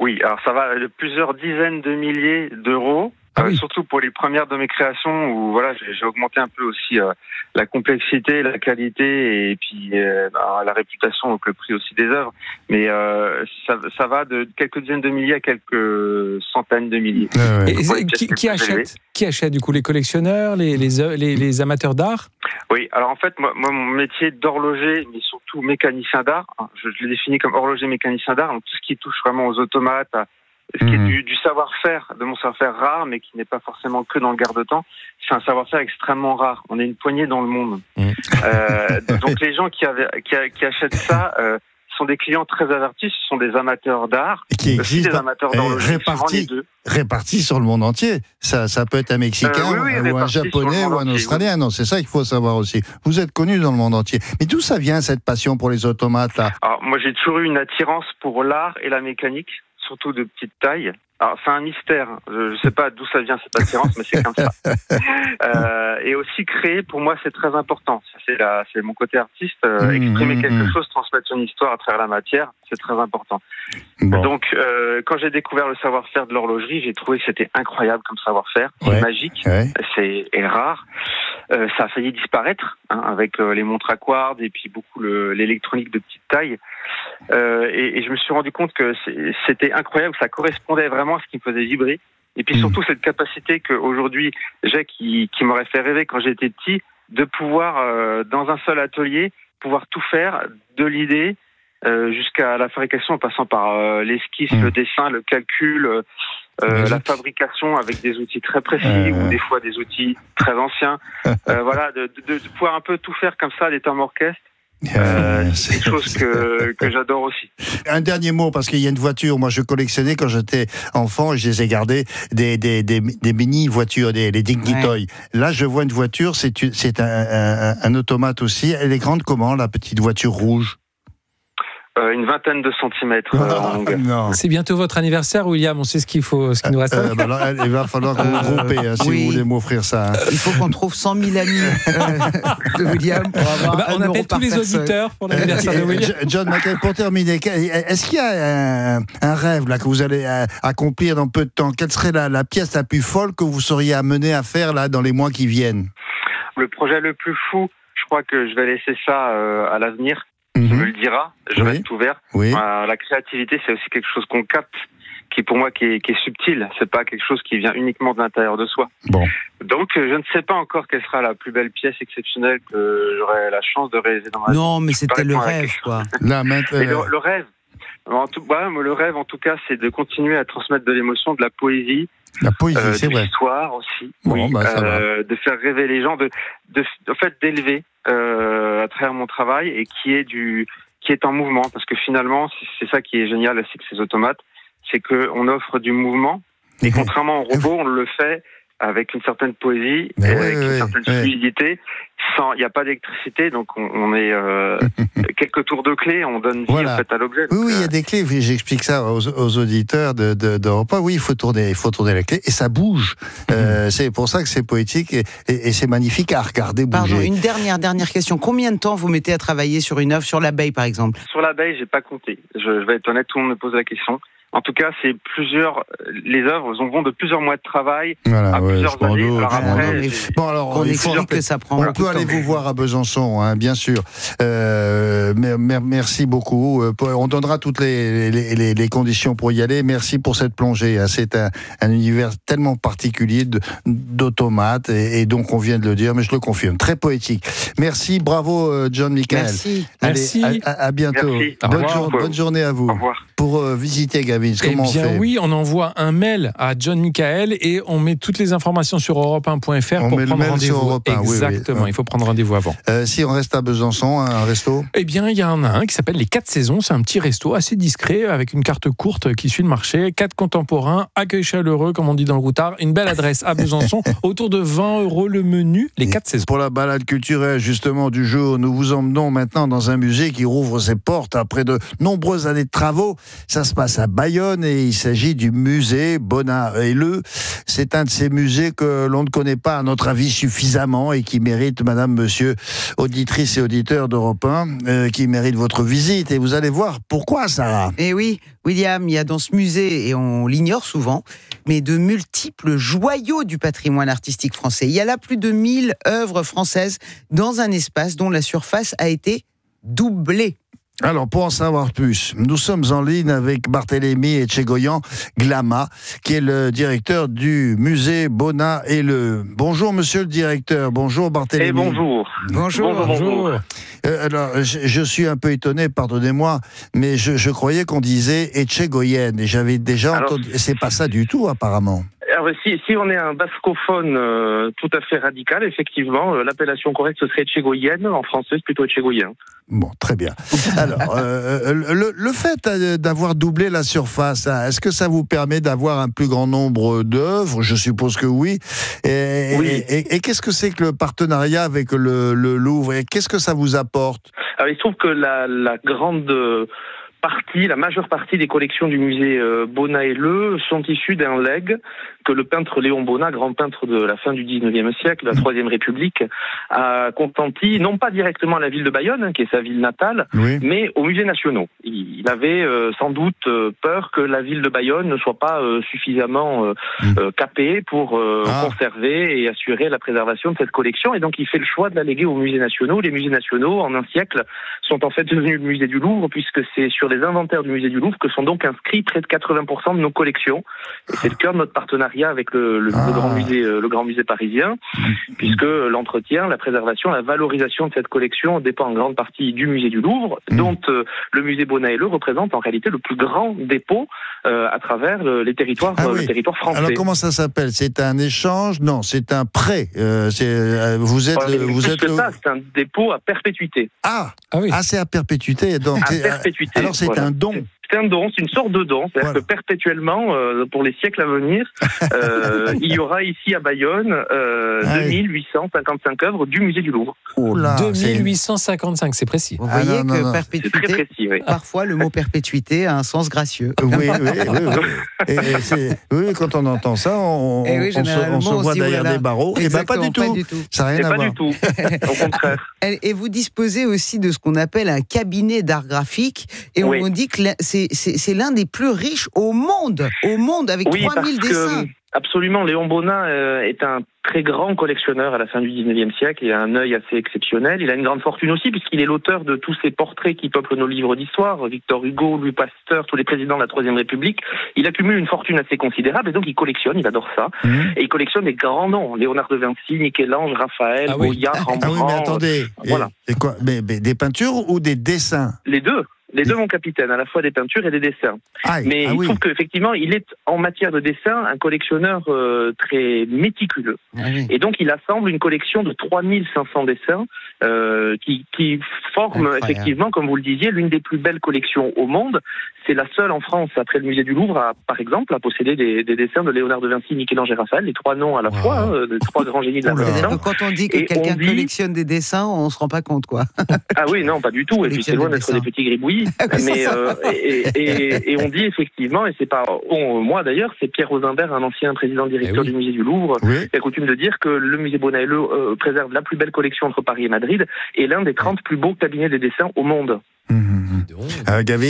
Oui, alors ça va de plusieurs dizaines de milliers d'euros. Oui. Surtout pour les premières de mes créations où voilà j'ai augmenté un peu aussi la complexité, la qualité et puis la réputation, donc le prix aussi des œuvres. Mais ça va de quelques dizaines de milliers à quelques centaines de milliers. Et qui achète du coup, les collectionneurs, les amateurs d'art? Oui, alors en fait moi mon métier d'horloger, mais surtout mécanicien d'art, je le définis comme horloger mécanicien d'art, donc tout ce qui touche vraiment aux automates. Ce qui est du savoir-faire, de mon savoir-faire rare, mais qui n'est pas forcément que dans le garde-temps, c'est un savoir-faire extrêmement rare. On est une poignée dans le monde. Donc les gens qui achètent ça sont des clients très avertis, ce sont des amateurs d'art, qui existent, des amateurs d'horlogerie, répartis sur le monde entier. Ça peut être un Mexicain ou un Japonais ou un Australien. Non, c'est ça qu'il faut savoir aussi. Vous êtes connu dans le monde entier. Mais d'où ça vient cette passion pour les automates là? Alors moi j'ai toujours eu une attirance pour l'art et la mécanique, surtout de petite taille. Alors c'est un mystère, je ne sais pas d'où ça vient cette attirance, mais c'est comme ça. Et aussi créer, pour moi c'est très important. C'est mon côté artiste, exprimer quelque chose, transmettre une histoire à travers la matière, c'est très important. Bon. Donc quand j'ai découvert le savoir-faire de l'horlogerie, j'ai trouvé que c'était incroyable comme savoir-faire, c'est magique, c'est rare. Ça a failli disparaître avec les montres à quartz et puis beaucoup l'électronique de petite taille. Et je me suis rendu compte que c'était incroyable, ça correspondait vraiment à ce qui me faisait vibrer. Et puis surtout cette capacité qu'aujourd'hui j'ai qui m'aurait fait rêver quand j'étais petit, de pouvoir dans un seul atelier pouvoir tout faire, de l'idée jusqu'à la fabrication en passant par l'esquisse, le dessin, le calcul. La fabrication avec des outils très précis ou des fois des outils très anciens. Voilà, de pouvoir un peu tout faire comme ça, des temps orchestre. C'est quelque chose que j'adore aussi. Un dernier mot, parce qu'il y a une voiture, moi je collectionnais quand j'étais enfant, je les ai gardées, des mini-voitures, les Dinky Toys. Là je vois une voiture, c'est un automate aussi. Elle est grande comment, la petite voiture rouge? Une vingtaine de centimètres en longueur. Non. C'est bientôt votre anniversaire, William. On sait ce qu'il nous reste. Alors, il va falloir que vous groupiez si vous voulez m'offrir ça. Il faut qu'on trouve 100 000 amis de William pour avoir on appelle tous les auditeurs pour l'anniversaire de William. John McHale, pour terminer, est-ce qu'il y a un rêve là que vous allez accomplir dans peu de temps? Quelle serait la pièce la plus folle que vous seriez amené à faire là dans les mois qui viennent? Le projet le plus fou, je crois que je vais laisser ça à l'avenir. Tu me le diras, je reste ouvert. La créativité, c'est aussi quelque chose qu'on capte, qui pour moi qui est subtil. C'est pas quelque chose qui vient uniquement de l'intérieur de soi. Bon. Donc je ne sais pas encore quelle sera la plus belle pièce exceptionnelle que j'aurai la chance de réaliser dans ma vie. Non, mais c'était le rêve, quoi. Là, le rêve. Le rêve, en tout cas, c'est de continuer à transmettre de l'émotion, de la poésie. La poésie, c'est vrai. De l'histoire aussi. Bon, ça va. De faire rêver les gens, en fait, d'élever à travers mon travail et qui est en mouvement, parce que finalement, c'est ça qui est génial avec ces automates, c'est qu'on offre du mouvement, et contrairement au robot, on le fait avec une certaine poésie, avec une certaine fluidité. Il n'y a pas d'électricité, donc on est quelques tours de clé, on donne vie en fait à l'objet. Oui, il y a des clés. J'explique ça aux auditeurs d'Europe 1. Oui, il faut tourner la clé et ça bouge. C'est pour ça que c'est poétique et c'est magnifique à regarder bouger. Pardon, une dernière question. Combien de temps vous mettez à travailler sur une œuvre, sur l'abeille par exemple? Sur l'abeille, j'ai pas compté. Je vais être honnête, tout le monde me pose la question. En tout cas, les œuvres vont de plusieurs mois de travail à plusieurs années. Alors on explique que ça prend beaucoup de temps. On peut aller vous voir à Besançon, bien sûr. Merci beaucoup. On donnera toutes les conditions pour y aller. Merci pour cette plongée. C'est un univers tellement particulier d'automates et donc on vient de le dire, mais je le confirme. Très poétique. Merci, bravo John McHale. Merci. Allez, à bientôt. Bonne journée à vous. Au revoir. Pour visiter Gavin, comment on fait? Oui, on envoie un mail à John McHale et on met toutes les informations sur europe1.fr pour prendre rendez-vous. Exactement, il faut prendre rendez-vous avant. Si on reste à Besançon, un resto? Eh bien, il y en a un qui s'appelle les 4 saisons. C'est un petit resto assez discret avec une carte courte qui suit le marché. 4 contemporains, accueil chaleureux, comme on dit dans le routard. Une belle adresse à Besançon. Autour de 20 € le menu, les 4 saisons. Pour la balade culturelle, justement, du jour, nous vous emmenons maintenant dans un musée qui rouvre ses portes après de nombreuses années de travaux. Ça se passe à Bayonne et il s'agit du musée Bonnat-Helleux. C'est un de ces musées que l'on ne connaît pas, à notre avis, suffisamment et qui mérite, madame, monsieur, auditrices et auditeurs d'Europe 1, qui mérite votre visite. Et vous allez voir pourquoi, Sarah. Et oui, William, il y a dans ce musée, et on l'ignore souvent, mais de multiples joyaux du patrimoine artistique français. Il y a là plus de 1000 œuvres françaises dans un espace dont la surface a été doublée. Alors, pour en savoir plus, nous sommes en ligne avec Barthélémy Etchegoyen Glama, qui est le directeur du musée Bonnat-Helleux. Bonjour, monsieur le directeur. Bonjour, Barthélémy. Et bonjour. Bonjour. Alors, je suis un peu étonné, pardonnez-moi, mais je croyais qu'on disait Etchegoyen, et j'avais déjà entendu... C'est pas ça du tout, apparemment. Alors, si on est un bascophone tout à fait radical, effectivement, l'appellation correcte ce serait Etchegoyen. En français, c'est plutôt Etchegoyen. Bon, très bien. Alors, le fait d'avoir doublé la surface, est-ce que ça vous permet d'avoir un plus grand nombre d'œuvres ? Je suppose que oui. Oui. Et qu'est-ce que c'est que le partenariat avec le Louvre ? Et qu'est-ce que ça vous apporte ? Alors, il se trouve que la majeure partie des collections du musée Bonnat-Helleux sont issues d'un legs que le peintre Léon Bonnat, grand peintre de la fin du 19e siècle, la Troisième République, a consenti, non pas directement à la ville de Bayonne, qui est sa ville natale, oui, mais aux musées nationaux. Il avait sans doute peur que la ville de Bayonne ne soit pas suffisamment capée pour conserver et assurer la préservation de cette collection, et donc il fait le choix de la léguer aux musées nationaux. Les musées nationaux, en un siècle, sont en fait devenus le musée du Louvre, puisque c'est sur les inventaires du musée du Louvre que sont donc inscrits près de 80% de nos collections. Et c'est le cœur de notre partenariat avec le grand musée parisien, puisque l'entretien, la préservation, la valorisation de cette collection dépend en grande partie du musée du Louvre, dont le musée Bonnat-Helleux représente en réalité le plus grand dépôt à travers les territoires, le territoire français. Alors comment ça s'appelle ? C'est un échange ? Non, c'est un prêt. C'est un dépôt à perpétuité. C'est à perpétuité. Donc, à perpétuité. Alors c'est un don. C'est un don, c'est une sorte de don. C'est-à-dire que perpétuellement, pour les siècles à venir, il y aura ici à Bayonne 2855 œuvres du musée du Louvre. 2855, c'est précis. Vous voyez que perpétuité, c'est très précis, oui. Parfois le mot perpétuité a un sens gracieux. Oui. Et quand on entend ça, on se voit derrière des barreaux. Et pas du tout. Ça n'a rien à voir. Pas du tout. Au contraire. Et vous disposez aussi de ce qu'on appelle un cabinet d'art graphique. Et on dit que c'est l'un des plus riches au monde avec 3000 dessins. Absolument, Léon Bonnat est un très grand collectionneur à la fin du 19e siècle. Il a un œil assez exceptionnel. Il a une grande fortune aussi, puisqu'il est l'auteur de tous ces portraits qui peuplent nos livres d'histoire. Victor Hugo, Louis Pasteur, tous les présidents de la Troisième République. Il accumule une fortune assez considérable et donc il collectionne, il adore ça. Et il collectionne des grands noms. Léonard de Vinci, Michel-Ange, Raphaël, Goya, Rembrandt. Mais attendez, voilà. Et quoi, mais des peintures ou des dessins ? Les deux. Les deux, mon capitaine, à la fois des peintures et des dessins. Mais il trouve qu'effectivement, il est, en matière de dessin, un collectionneur très méticuleux. Et donc, il assemble une collection de 3500 dessins qui forment, effectivement, comme vous le disiez, l'une des plus belles collections au monde. C'est la seule en France, après le musée du Louvre, par exemple, à posséder des dessins de Léonard de Vinci, Michel-Ange et Raphaël, les trois noms à la fois, les trois grands génies de la Renaissance. Quand on dit que quelqu'un collectionne des dessins, on ne se rend pas compte, quoi. Ah oui, non, pas du tout. Et puis, c'est loin d'être des petits gribouillis. Mais et on dit effectivement, et c'est pas moi d'ailleurs, c'est Pierre Rosenberg, un ancien président directeur du musée du Louvre, qui a coutume de dire que le musée Bonnat-Helleux préserve la plus belle collection entre Paris et Madrid et l'un des 30 plus beaux cabinets des dessins au monde. Gavin ?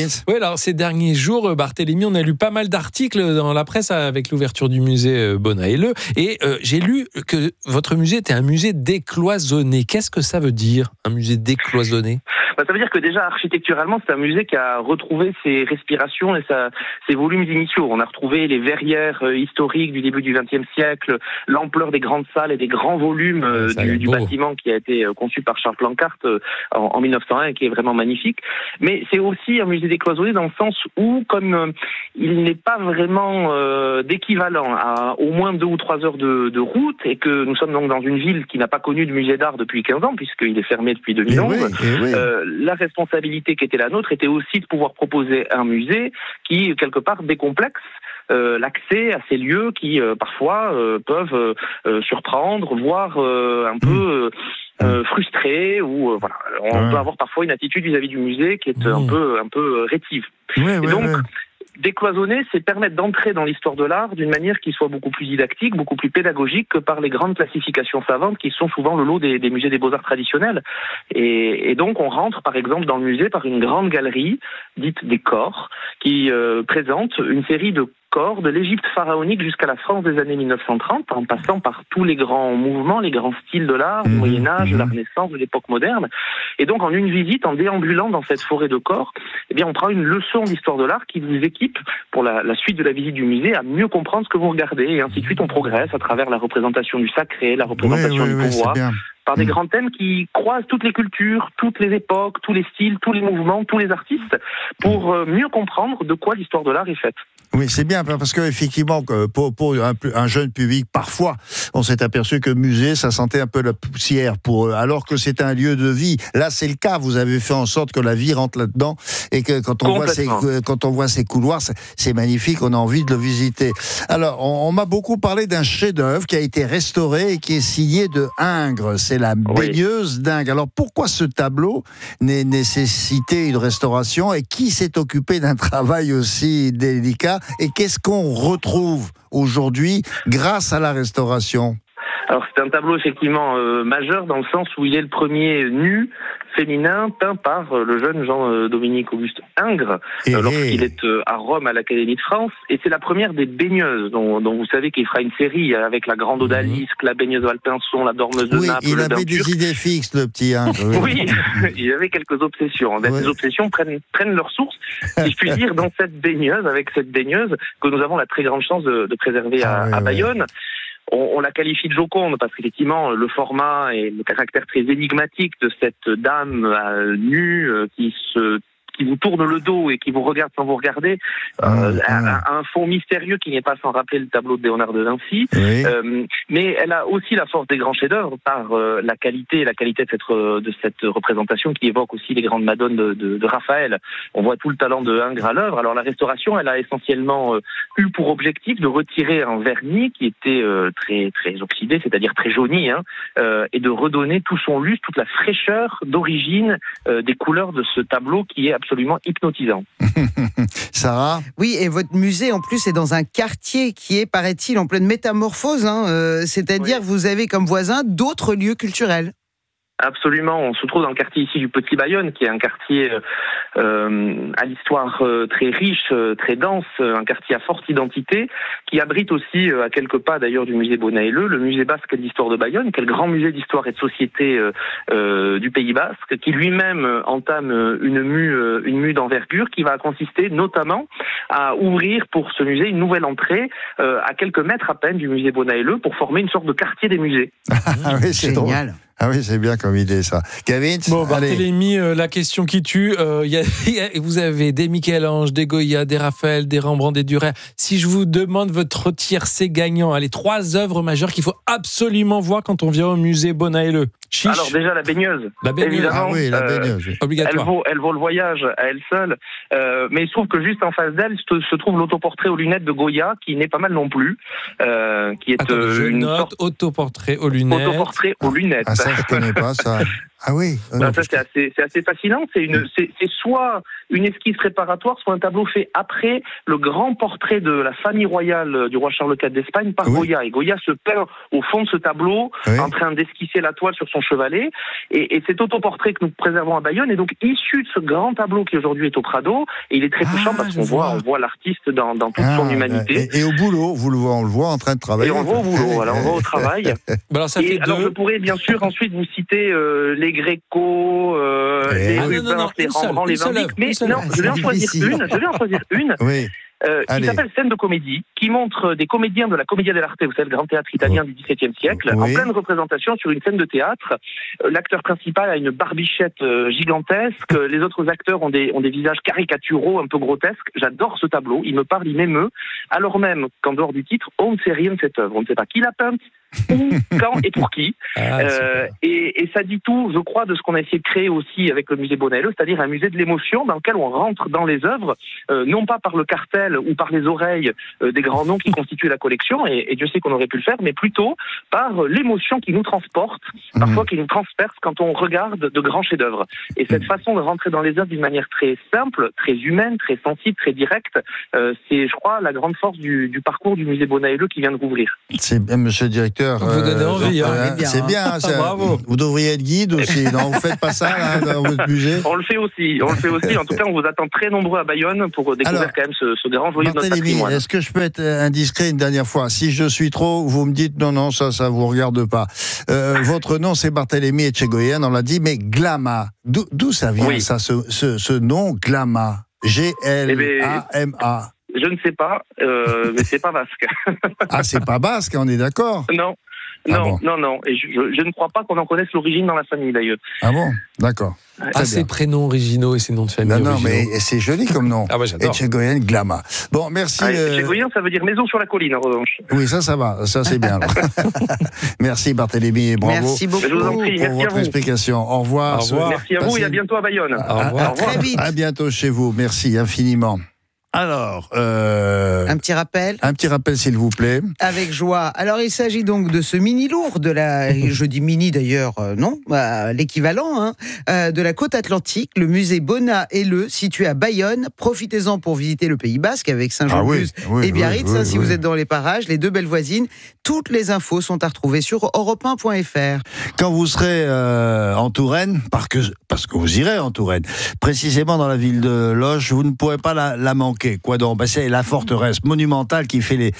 Oui, alors ces derniers jours, Barthélémy, on a lu pas mal d'articles dans la presse avec l'ouverture du musée Bonnat-Helleux, et j'ai lu que votre musée était un musée décloisonné. Qu'est-ce que ça veut dire, un musée décloisonné ? Ça veut dire que déjà, architecturalement, c'est un musée qui a retrouvé ses respirations et ses volumes initiaux. On a retrouvé les verrières historiques du début du XXe siècle, l'ampleur des grandes salles et des grands volumes du bâtiment qui a été conçu par Charles Plancart en 1901 et qui est vraiment magnifique. Mais c'est aussi un musée décloisonné dans le sens où, comme il n'est pas vraiment d'équivalent à au moins 2 ou 3 heures de route, et que nous sommes donc dans une ville qui n'a pas connu de musée d'art depuis 15 ans, puisqu'il est fermé depuis 2011, la responsabilité qui était la nôtre était aussi de pouvoir proposer un musée qui, quelque part, décomplexe l'accès à ces lieux qui parfois peuvent surprendre, voire un peu frustrés, ou voilà, on peut avoir parfois une attitude vis-à-vis du musée qui est un peu rétive. Et donc, décloisonner, c'est permettre d'entrer dans l'histoire de l'art d'une manière qui soit beaucoup plus didactique, beaucoup plus pédagogique que par les grandes classifications savantes qui sont souvent le lot des musées des beaux-arts traditionnels. Et donc on rentre par exemple dans le musée par une grande galerie dite des corps qui présente une série de corps de l'Égypte pharaonique jusqu'à la France des années 1930, en passant par tous les grands mouvements, les grands styles de l'art, du Moyen-Âge, de la Renaissance, de l'époque moderne. Et donc, en une visite, en déambulant dans cette forêt de corps, eh bien, on prend une leçon d'histoire de l'art qui vous équipe, pour la suite de la visite du musée, à mieux comprendre ce que vous regardez. Et ainsi de suite, on progresse à travers la représentation du sacré, la représentation du pouvoir, par des grands thèmes qui croisent toutes les cultures, toutes les époques, tous les styles, tous les mouvements, tous les artistes, pour mieux comprendre de quoi l'histoire de l'art est faite. Oui, c'est bien, parce qu'effectivement, pour un jeune public, parfois, on s'est aperçu que le musée, ça sentait un peu la poussière pour eux, alors que c'est un lieu de vie. Là, c'est le cas, vous avez fait en sorte que la vie rentre là-dedans, et que quand on voit ces couloirs, c'est magnifique, on a envie de le visiter. Alors, on m'a beaucoup parlé d'un chef-d'œuvre qui a été restauré et qui est signé de Ingres, c'est la baigneuse d'Ingres. Alors, pourquoi ce tableau nécessitait une restauration, et qui s'est occupé d'un travail aussi délicat? Et qu'est-ce qu'on retrouve aujourd'hui grâce à la restauration? Alors c'est un tableau effectivement majeur dans le sens où il est le premier nu féminin peint par le jeune Jean-Dominique Auguste Ingres lorsqu'il est à Rome à l'Académie de France, et c'est la première des baigneuses dont vous savez qu'il fera une série avec la grande odalisque, la baigneuse Alpinson, la dormeuse de Naples. Il avait des idées fixes, le petit Ingres. Oui, il avait quelques obsessions. Ces obsessions prennent leur source, si je puis dire, dans cette baigneuse, avec cette baigneuse que nous avons la très grande chance de préserver à Bayonne. On la qualifie de joconde parce qu'effectivement le format et le caractère très énigmatique de cette dame nue qui vous tourne le dos et qui vous regarde sans vous regarder, un fond mystérieux qui n'est pas sans rappeler le tableau de Léonard de Vinci, mais elle a aussi la force des grands chefs-d'œuvre par la qualité de cette représentation qui évoque aussi les grandes madones de Raphaël. On voit tout le talent de Ingres à l'œuvre. Alors la restauration, elle a essentiellement eu pour objectif de retirer un vernis qui était très très oxydé, c'est-à-dire très jauni, et de redonner tout son lustre, toute la fraîcheur d'origine des couleurs de ce tableau qui est absolument hypnotisant. Sarah ? Oui, et votre musée, en plus, est dans un quartier qui est, paraît-il, en pleine métamorphose. C'est-à-dire, vous avez comme voisin d'autres lieux culturels. Absolument, on se trouve dans le quartier ici du Petit Bayonne, qui est un quartier à l'histoire très riche, très dense, un quartier à forte identité, qui abrite aussi, à quelques pas d'ailleurs du musée Bonaelleux, le musée basque d'histoire de Bayonne, qui est le grand musée d'histoire et de société du Pays basque, qui lui-même entame une mue d'envergure qui va consister notamment à ouvrir pour ce musée une nouvelle entrée à quelques mètres à peine du musée Bonaelleux pour former une sorte de quartier des musées. Ah oui, c'est génial. Drôle. Ah oui, c'est bien comme idée, ça. Kevin, Barthélémy, la question qui tue. Vous avez des Michel-Ange, des Goya, des Raphaël, des Rembrandt, des Durer. Si je vous demande votre tiercé gagnant, les 3 œuvres majeures qu'il faut absolument voir quand on vient au musée Bonaelleux. Chiche. Alors déjà la baigneuse. La baigneuse. Évidemment, la baigneuse. Obligatoire. Elle vaut le voyage à elle seule. Mais il se trouve que juste en face d'elle se trouve l'autoportrait aux lunettes de Goya, qui n'est pas mal non plus. Qui est une sorte autoportrait aux lunettes. Autoportrait aux lunettes. Ah, ça, je connais pas ça. Ah oui. Ça c'est assez fascinant. C'est soit une esquisse préparatoire, soit un tableau fait après le grand portrait de la famille royale du roi Charles IV d'Espagne par Goya. Et Goya se peint au fond de ce tableau, en train d'esquisser la toile sur son chevalet. Et cet autoportrait que nous préservons à Bayonne est donc issu de ce grand tableau qui aujourd'hui est au Prado. Et il est très touchant parce qu'on voit l'artiste dans toute son humanité. Et au boulot, on le voit en train de travailler. Et on le voit au boulot, on voit au travail. Alors, je pourrais bien sûr ensuite vous citer les Gréco, les Rubens, les Rembrandt, les Van Dyck, mais non, je vais en choisir une. Oui. Qui s'appelle Scène de comédie, qui montre des comédiens de la Commedia dell'arte, vous savez, le grand théâtre italien du XVIIe siècle, en pleine représentation sur une scène de théâtre. L'acteur principal a une barbichette gigantesque, les autres acteurs ont des visages caricaturaux, un peu grotesques. J'adore ce tableau, il me parle, il m'émeut, alors même qu'en dehors du titre, on ne sait rien de cette œuvre, on ne sait pas qui l'a peinte, où, quand et pour qui. Et ça dit tout, je crois, de ce qu'on a essayé de créer aussi avec le musée Bonaelleux, c'est-à-dire un musée de l'émotion dans lequel on rentre dans les œuvres, non pas par le cartel visuel ou par les oreilles des grands noms qui constituent la collection, et Dieu sait qu'on aurait pu le faire, mais plutôt par l'émotion qui nous transporte, parfois qui nous transperce quand on regarde de grands chefs-d'œuvre. Et cette façon de rentrer dans les œuvres d'une manière très simple, très humaine, très sensible, très directe, c'est, je crois, la grande force du parcours du musée Bonaelleux qui vient de rouvrir. C'est bien, monsieur le directeur. Vous donnez envie, hein. C'est bien. Bravo. Vous devriez être guide aussi. Non, vous faites pas ça là, dans votre musée. On le fait aussi. En tout cas, on vous attend très nombreux à Bayonne pour découvrir quand même ce grand joyau de notre patrimoine. Est-ce que je peux être indiscret une dernière fois? Si je suis trop, vous me dites non, ça vous regarde pas. Votre nom, c'est Barthélémy Etchegoyen, on l'a dit, mais Glama, d'où ça vient ça, ce nom Glama? Glama. Je ne sais pas, mais c'est pas basque. Ah, c'est pas basque, on est d'accord? Non. Non. Et je ne crois pas qu'on en connaisse l'origine dans la famille, d'ailleurs. Ah bon? D'accord. Ces prénoms originaux et ces noms de famille originaux. Non, mais c'est joli comme nom. Ah ouais, j'adore. Etchegoyen, Glama. Bon, merci. Etchegoyen, ça veut dire maison sur la colline, en revanche. Oui, ça va. Ça, c'est bien. Merci, Barthélémy, et bravo. Merci beaucoup. Je vous en prie, pour votre explication. Au revoir. Au revoir. Merci à vous et à bientôt à Bayonne. Au revoir. Très vite. À bientôt chez vous. Merci infiniment. Alors, un petit rappel. Un petit rappel, s'il vous plaît. Avec joie. Alors, il s'agit donc de ce mini lourd je dis mini d'ailleurs, non, l'équivalent, de la côte atlantique, le musée Bonaelleux, situé à Bayonne. Profitez-en pour visiter le Pays Basque avec Saint-Jean-de-Luz et Biarritz, si vous êtes dans les parages, les deux belles voisines. Toutes les infos sont à retrouver sur europe1.fr. Quand vous serez en Touraine, parce que vous irez en Touraine, précisément dans la ville de Loches, vous ne pourrez pas la manquer. Quoi donc? C'est la forteresse monumentale qui fait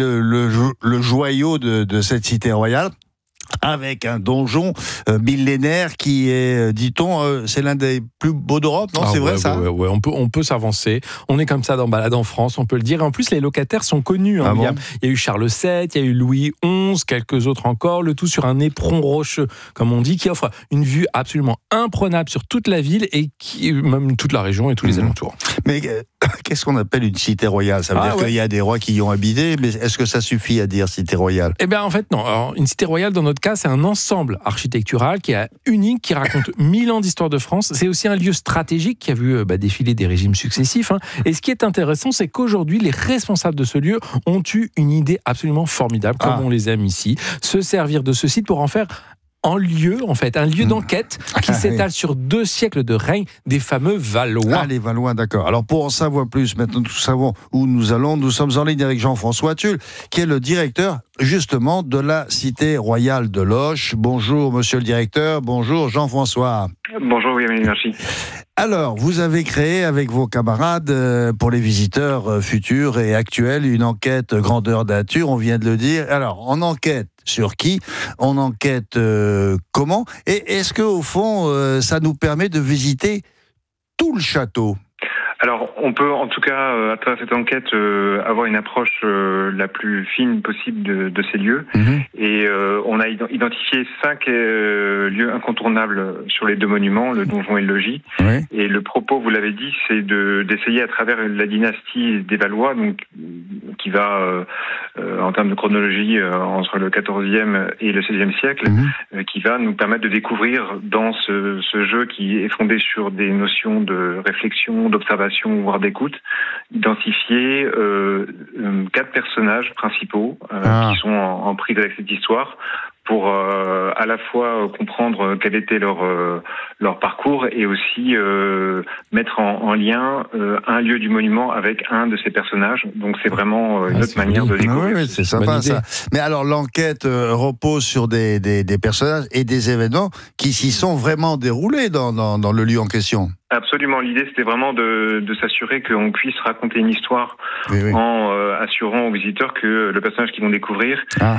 le joyau de cette cité royale, avec un donjon millénaire qui est, dit-on, c'est l'un des plus beaux d'Europe, non? C'est vrai ça? Ouais, on peut s'avancer. On est comme ça dans balade en France, on peut le dire. Et en plus, les locataires sont connus. Il y a eu Charles VII, il y a eu Louis XI, quelques autres encore, le tout sur un éperon rocheux, comme on dit, qui offre une vue absolument imprenable sur toute la ville et même toute la région et tous les alentours. Mais qu'est-ce qu'on appelle une cité royale? Ça veut dire qu'il y a des rois qui y ont habité, mais est-ce que ça suffit à dire cité royale? Eh bien, en fait, non. Alors, une cité royale, dans notre cas, c'est un ensemble architectural qui est unique, qui raconte 1000 ans d'histoire de France. C'est aussi un lieu stratégique qui a vu défiler des régimes successifs. Et ce qui est intéressant, c'est qu'aujourd'hui, les responsables de ce lieu ont eu une idée absolument formidable, comme on les aime ici, se servir de ce site pour en faire un lieu d'enquête qui s'étale sur 2 siècles de règne des fameux Valois. Ah, les Valois, d'accord. Alors, pour en savoir plus, maintenant nous savons où nous allons. Nous sommes en ligne avec Jean-François Tulle, qui est le directeur, justement, de la Cité Royale de Loches. Bonjour, monsieur le directeur. Bonjour, Jean-François. Bonjour, oui, merci. Alors, vous avez créé avec vos camarades, pour les visiteurs futurs et actuels, une enquête grandeur nature, on vient de le dire. Alors, on enquête sur qui? On enquête comment? Et est-ce qu'au fond, ça nous permet de visiter tout le château? Alors, on peut en tout cas, à travers cette enquête, avoir une approche la plus fine possible de ces lieux. Et on a identifié 5 lieux incontournables sur les 2 monuments, le donjon et le logis. Et le propos, vous l'avez dit, c'est d'essayer à travers la dynastie des Valois, donc qui va, en termes de chronologie, entre le XIVe et le XVIe siècle, qui va nous permettre de découvrir dans ce jeu qui est fondé sur des notions de réflexion, d'observation, voire d'écoute, identifier 4 personnages principaux qui sont en prise avec cette histoire pour à la fois comprendre quel était leur parcours et aussi mettre en lien un lieu du monument avec un de ces personnages. Donc c'est vraiment une autre manière de découvrir. Oui, c'est sympa ça. Mais alors l'enquête repose sur des personnages et des événements qui s'y sont vraiment déroulés dans le lieu en question. Absolument. L'idée, c'était vraiment de s'assurer qu'on puisse raconter une histoire en assurant aux visiteurs que le personnage qu'ils vont découvrir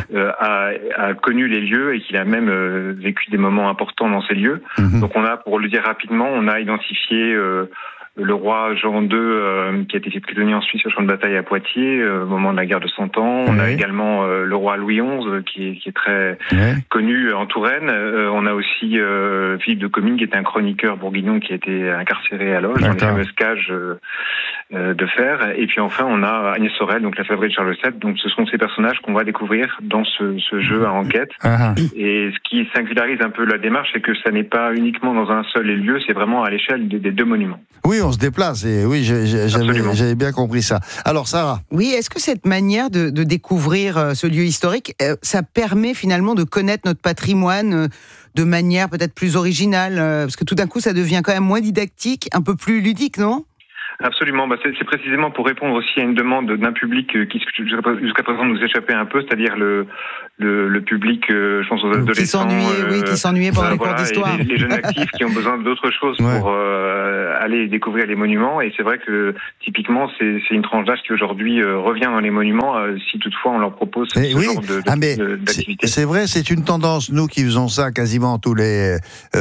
a connu les lieux et qu'il a même vécu des moments importants dans ces lieux. Donc on a, pour le dire rapidement, on a identifié le roi Jean II qui a été fait prisonnier en Suisse au champ de bataille à Poitiers au moment de la guerre de 100 ans. On a également le roi Louis XI qui est très connu en Touraine. On a aussi Philippe de Comines qui était un chroniqueur bourguignon qui a été incarcéré à Loges dans les fameuses cages de faire. Et puis enfin, on a Agnès Sorel, donc la favorite de Charles VII. Donc ce sont ces personnages qu'on va découvrir dans ce jeu à enquête. Et ce qui singularise un peu la démarche, c'est que ça n'est pas uniquement dans un seul lieu, c'est vraiment à l'échelle des 2 monuments. Oui, on se déplace. Et oui, j'avais bien compris ça. Alors Sarah. Oui, est-ce que cette manière de découvrir ce lieu historique, ça permet finalement de connaître notre patrimoine de manière peut-être plus originale, parce que tout d'un coup, ça devient quand même moins didactique, un peu plus ludique, non ? Absolument, c'est précisément pour répondre aussi à une demande d'un public qui jusqu'à présent nous échappait un peu, c'est-à-dire le public, je pense aux adolescents, qui s'ennuyaient pendant les cours d'histoire, les jeunes actifs qui ont besoin d'autre chose pour aller découvrir les monuments. Et c'est vrai que typiquement c'est une tranche d'âge qui aujourd'hui revient dans les monuments, si toutefois on leur propose ce genre d'activité. C'est vrai, c'est une tendance. Nous qui faisons ça quasiment tous les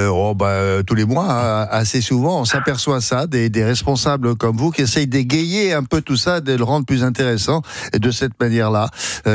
mois, assez souvent, on s'aperçoit ça des responsables comme vous qui essayent d'égayer un peu tout ça, de le rendre plus intéressant de cette manière-là. Gavitz ?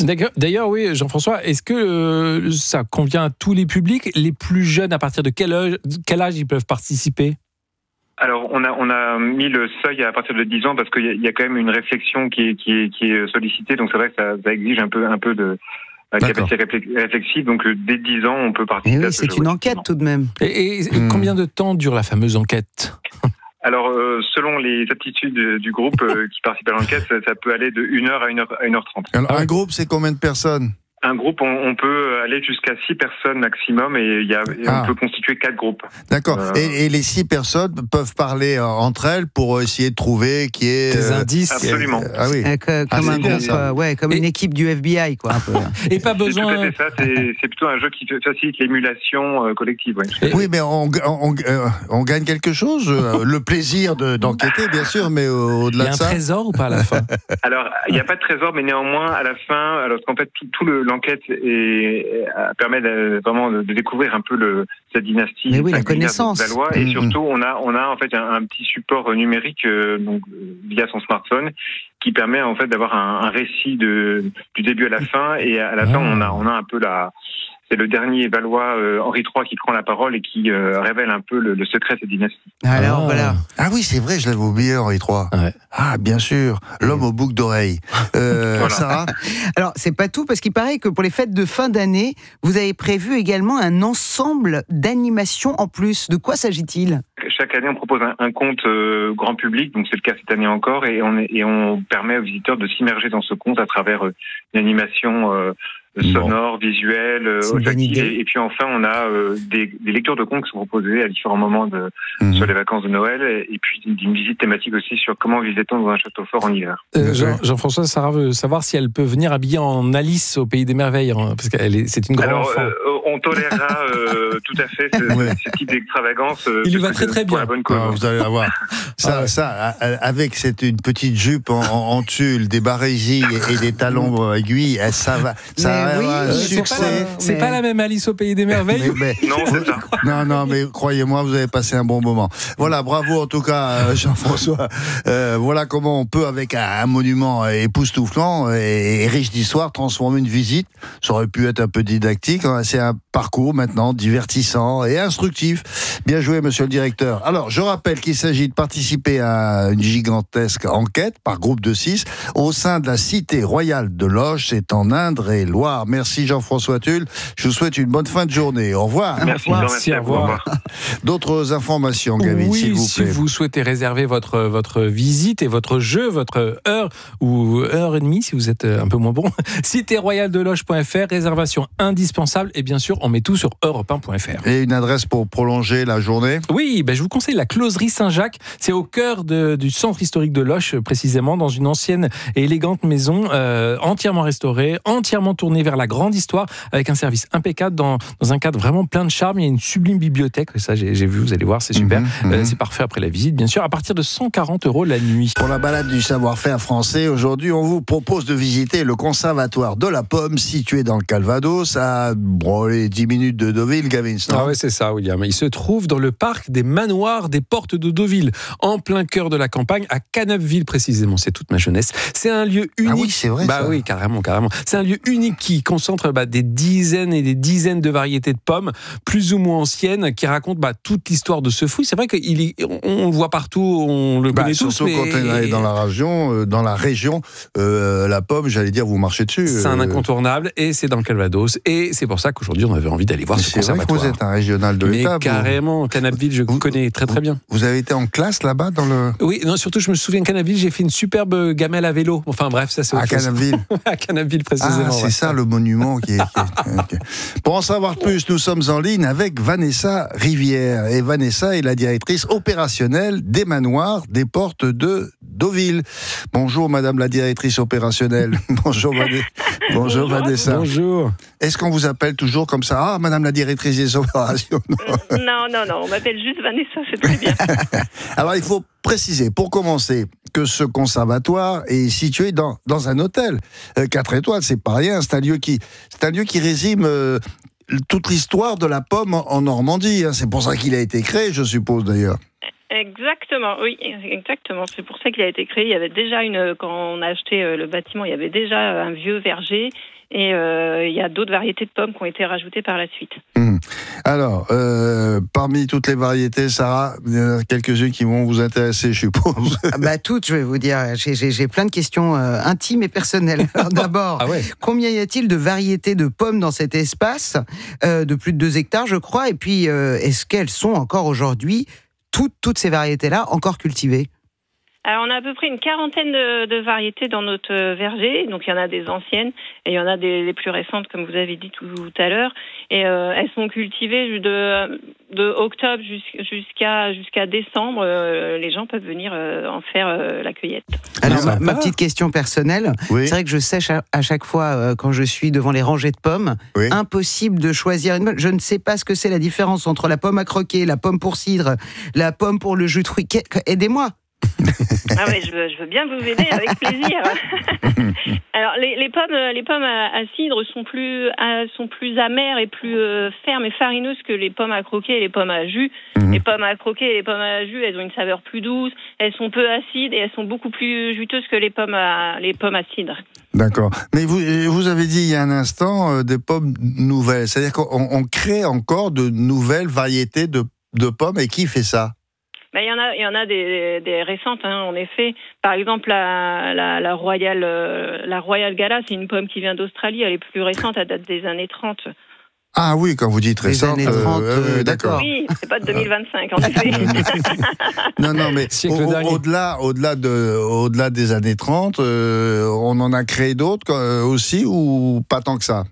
D'ailleurs, oui, Jean-François, est-ce que ça convient à tous les publics ? Les plus jeunes, à partir de quel âge ils peuvent participer ? Alors, on a mis le seuil à partir de 10 ans parce qu'il y a quand même une réflexion qui est sollicitée, donc c'est vrai que ça exige un peu de capacité réflexive, donc dès 10 ans, on peut participer. Et oui, c'est une enquête tout de même. Et combien de temps dure la fameuse enquête ? Alors, selon les aptitudes du groupe qui participe à l'enquête, ça peut aller de 1h à 1h30. Alors, un groupe, c'est combien de personnes ? Un groupe, on peut aller jusqu'à 6 personnes maximum et on peut constituer 4 groupes. D'accord. Et les 6 personnes peuvent parler entre elles pour essayer de trouver qui est... Des indices. Absolument. Ah oui. Comme un groupe, comme une équipe du FBI, quoi. Un peu. Et pas besoin... C'est tout à fait ça, c'est plutôt un jeu qui facilite l'émulation collective. Oui, mais on gagne quelque chose, le plaisir d'enquêter, bien sûr, mais au-delà de ça... Il y a un trésor ou pas à la fin ? Alors, il n'y a pas de trésor, mais néanmoins, à la fin, alors qu'en fait, tout l'enquête permet vraiment de découvrir un peu cette dynastie. Mais oui, la connaissance. Valois, et surtout, on a en fait un petit support numérique donc via son smartphone qui permet en fait d'avoir un récit du début à la fin, et à la fin on a un peu c'est le dernier Valois, Henri III, qui prend la parole et qui révèle un peu le secret de cette dynastie. Alors voilà. Ah oui, c'est vrai, je l'avais oublié, Henri III. Ouais. Ah, bien sûr, l'homme aux boucles d'oreilles. Voilà. Sarah ? Alors, c'est pas tout, parce qu'il paraît que pour les fêtes de fin d'année, vous avez prévu également un ensemble d'animations en plus. De quoi s'agit-il ? Chaque année, on propose un conte grand public, donc c'est le cas cette année encore, et on permet aux visiteurs de s'immerger dans ce conte à travers une animation sonore, visuelle, olfactive, et puis enfin on a des lectures de contes qui sont proposées à différents moments sur les vacances de Noël, et puis une visite thématique aussi sur comment vivait-on dans un château fort en hiver. Jean-François, Sarah veut savoir si elle peut venir habillée en Alice au Pays des Merveilles, parce que c'est une grande enfant. On tolérera tout à fait ce type d'extravagance. Il lui va très très bien. La bonne cause. Vous allez la voir. Ça, avec une petite jupe en tulle, des barésies et des talons aiguilles, ça va. C'est pas la même Alice au Pays des Merveilles. Non, c'est ça. Non, mais croyez-moi, vous avez passé un bon moment. Voilà, bravo en tout cas, Jean-François. Voilà comment on peut, avec un monument époustouflant et riche d'histoire, transformer une visite. Ça aurait pu être un peu didactique. C'est un parcours maintenant divertissant et instructif. Bien joué, monsieur le directeur. Alors, je rappelle qu'il s'agit de participer à une gigantesque enquête par groupe de 6 au sein de la Cité Royale de Loches, c'est en Indre-et-Loire. Merci Jean-François Tulle. Je vous souhaite une bonne fin de journée. Au revoir. Merci, au revoir. D'autres informations, Gavin, s'il vous plaît. Si vous souhaitez réserver votre visite et votre jeu, votre heure ou heure et demie, si vous êtes un peu moins bon, citéroyaledeloche.fr, réservation indispensable, et bien sûr, on met tout sur europe1.fr. Et une adresse pour prolonger la journée ? Oui, je vous conseille la Closerie Saint-Jacques. C'est au cœur du centre historique de Loches, précisément, dans une ancienne et élégante maison, entièrement restaurée, entièrement tournée vers la grande histoire, avec un service impeccable dans un cadre vraiment plein de charme. Il y a une sublime bibliothèque, ça j'ai vu, vous allez voir, c'est super. C'est parfait après la visite, bien sûr, à partir de 140 € la nuit. Pour la balade du savoir-faire français, aujourd'hui, on vous propose de visiter le Conservatoire de la Pomme, situé dans le Calvados, à 10 minutes de Deauville, Gavin. Ah ouais, c'est ça, William. Il se trouve dans le parc des manoirs des Portes de Deauville, en plein cœur de la campagne, à Caneppeville précisément. C'est toute ma jeunesse. C'est un lieu unique. Ah oui, c'est vrai. Bah ça. oui, carrément. C'est un lieu unique qui concentre des dizaines et des dizaines de variétés de pommes, plus ou moins anciennes, qui racontent toute l'histoire de ce fruit. C'est vrai qu'on le voit partout, on le connaît tous. Surtout quand on est dans la région, la pomme, j'allais dire, vous marchez dessus. C'est un incontournable et c'est dans le Calvados. Et c'est pour ça qu'aujourd'hui, on avait envie d'aller voir ce conservatoire. C'est vrai que vous êtes un régional de l'État. Mais carrément, Caneppeville, je connais très très bien. Vous avez été en classe là-bas dans le... Oui, non, surtout je me souviens Caneppeville, j'ai fait une superbe gamelle à vélo. Enfin bref, ça c'est autre chose. Caneppeville. À Caneppeville précisément. Ah, c'est ça le monument qui est... Okay. Pour en savoir plus, nous sommes en ligne avec Vanessa Rivière. Et Vanessa est la directrice opérationnelle des manoirs des Portes de Deauville. Bonjour Madame la directrice opérationnelle. Bonjour Vanessa. Bonjour. Est-ce qu'on vous appelle toujours comme ça? Ah, Madame la directrice des opérations. Non, on m'appelle juste Vanessa, c'est très bien. Alors il faut préciser, pour commencer, que ce conservatoire est situé dans un hôtel. 4 étoiles, c'est pas rien, c'est un lieu qui résume toute l'histoire de la pomme en Normandie. C'est pour ça qu'il a été créé, je suppose d'ailleurs. Exactement, oui, exactement. C'est pour ça qu'il a été créé. Il y avait déjà quand on a acheté le bâtiment, il y avait déjà un vieux verger et il y a d'autres variétés de pommes qui ont été rajoutées par la suite. Alors, parmi toutes les variétés, Sarah, il y en a quelques-unes qui vont vous intéresser, je suppose. Toutes, je vais vous dire. J'ai plein de questions intimes et personnelles. Alors, d'abord, combien y a-t-il de variétés de pommes dans cet espace de plus de 2 hectares, je crois? Et puis, est-ce qu'elles sont encore aujourd'hui, toutes ces variétés-là, encore cultivées? Alors, on a à peu près une quarantaine de variétés dans notre verger. Donc, il y en a des anciennes et il y en a des plus récentes, comme vous avez dit tout à l'heure. Et elles sont cultivées de octobre jusqu'à décembre. Les gens peuvent venir en faire la cueillette. Alors, ma petite question personnelle, c'est vrai que je sèche à chaque fois quand je suis devant les rangées de pommes. Oui. Impossible de choisir une pomme. Je ne sais pas ce que c'est la différence entre la pomme à croquer, la pomme pour cidre, la pomme pour le jus de fruits. Aidez-moi. Ah oui, je veux bien vous aider avec plaisir. Alors les pommes à cidre sont plus amères et plus fermes et farineuses que les pommes à croquer et les pommes à jus. Les pommes à croquer et les pommes à jus, elles ont une saveur plus douce, elles sont peu acides et elles sont beaucoup plus juteuses que les pommes à cidre. D'accord. Mais vous avez dit il y a un instant des pommes nouvelles, c'est-à-dire qu'on crée encore de nouvelles variétés de pommes, et qui fait ça? Il y en a des récentes, en effet. Par exemple, la Royal Gala, c'est une pomme qui vient d'Australie. Elle est plus récente, elle date des années 30. Ah oui, quand vous dites récente, les années 30, d'accord. Oui, c'est pas de 2025, en effet. Non, mais au-delà des années 30, on en a créé d'autres aussi, ou pas tant que ça?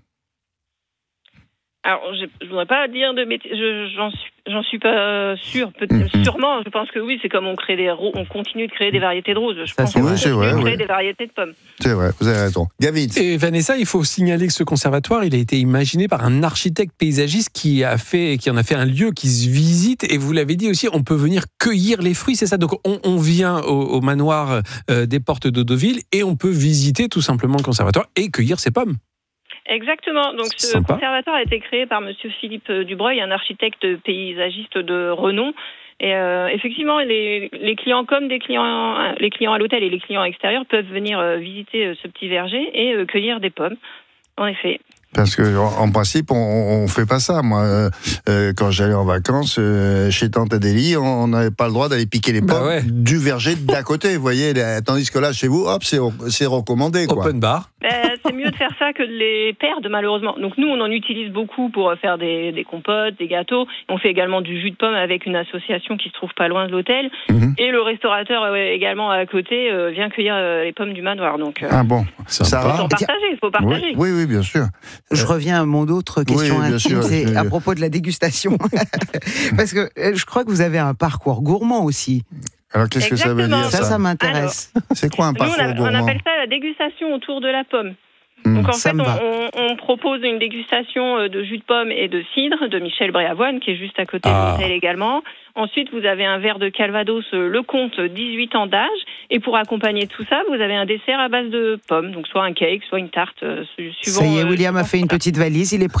Alors, je voudrais pas dire de métier. J'en suis pas sûre. Sûrement, je pense que oui. C'est comme on continue de créer des variétés de roses. Je pense qu'on continue de créer des variétés de pommes. C'est vrai, vous avez raison. Gavin. Et Vanessa, il faut signaler que ce conservatoire, il a été imaginé par un architecte paysagiste qui en a fait un lieu qui se visite. Et vous l'avez dit aussi, on peut venir cueillir les fruits, c'est ça. Donc on vient au manoir des Portes de Deauville et on peut visiter tout simplement le conservatoire et cueillir ses pommes. Exactement. Donc, ce conservatoire a été créé par Monsieur Philippe Dubreuil, un architecte paysagiste de renom. Et effectivement, les clients comme les clients à l'hôtel et les clients extérieurs peuvent venir visiter ce petit verger et cueillir des pommes. En effet. Parce que en principe, on fait pas ça. Moi, quand j'allais en vacances chez Tante Adélie, on n'avait pas le droit d'aller piquer les pommes du verger d'à côté. Vous voyez, tandis que là, chez vous, hop, c'est recommandé, quoi. Open bar. C'est mieux de faire ça que de les perdre, malheureusement. Donc nous, on en utilise beaucoup pour faire des compotes, des gâteaux. On fait également du jus de pomme avec une association qui se trouve pas loin de l'hôtel. Et le restaurateur également à côté vient cueillir les pommes du manoir. Donc, ah bon, ça va. Il faut partager. Oui, bien sûr. Je reviens à mon autre question intime, c'est à propos de la dégustation. Parce que je crois que vous avez un parcours gourmand aussi. Alors qu'est-ce que ça veut dire, ça m'intéresse. Alors, c'est quoi un parcours gourmand? On appelle ça la dégustation autour de la pomme. Donc en fait, on propose une dégustation de jus de pomme et de cidre de Michel Bréavoine, qui est juste à côté de l'hôtel également. Ensuite, vous avez un verre de Calvados Lecomte, 18 ans d'âge. Et pour accompagner tout ça, vous avez un dessert à base de pommes. Donc soit un cake, soit une tarte, suivant... Ça y est, William a fait une petite valise, il est prêt.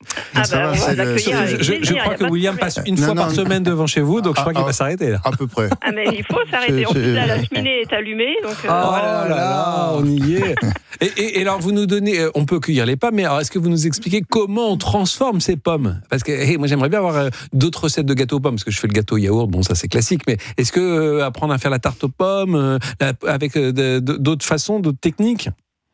Ah Ça bah, va, on c'est va le- l'accueillir avec Je plaisir, crois y a que pas de William problème. passe une Non, fois non, par semaine devant chez vous, donc je crois qu'il va s'arrêter là. À peu près. Ah mais il faut s'arrêter. En plus là, la cheminée est allumée, donc. Oh là là, on y est. Et alors, vous nous donnez, on peut cueillir les pommes, mais alors est-ce que vous nous expliquez comment on transforme ces pommes? Parce que moi, j'aimerais bien avoir d'autres recettes de gâteau aux pommes, parce que je fais le gâteau au yaourt, bon, ça c'est classique, mais est-ce que apprendre à faire la tarte aux pommes avec d'autres façons, d'autres techniques?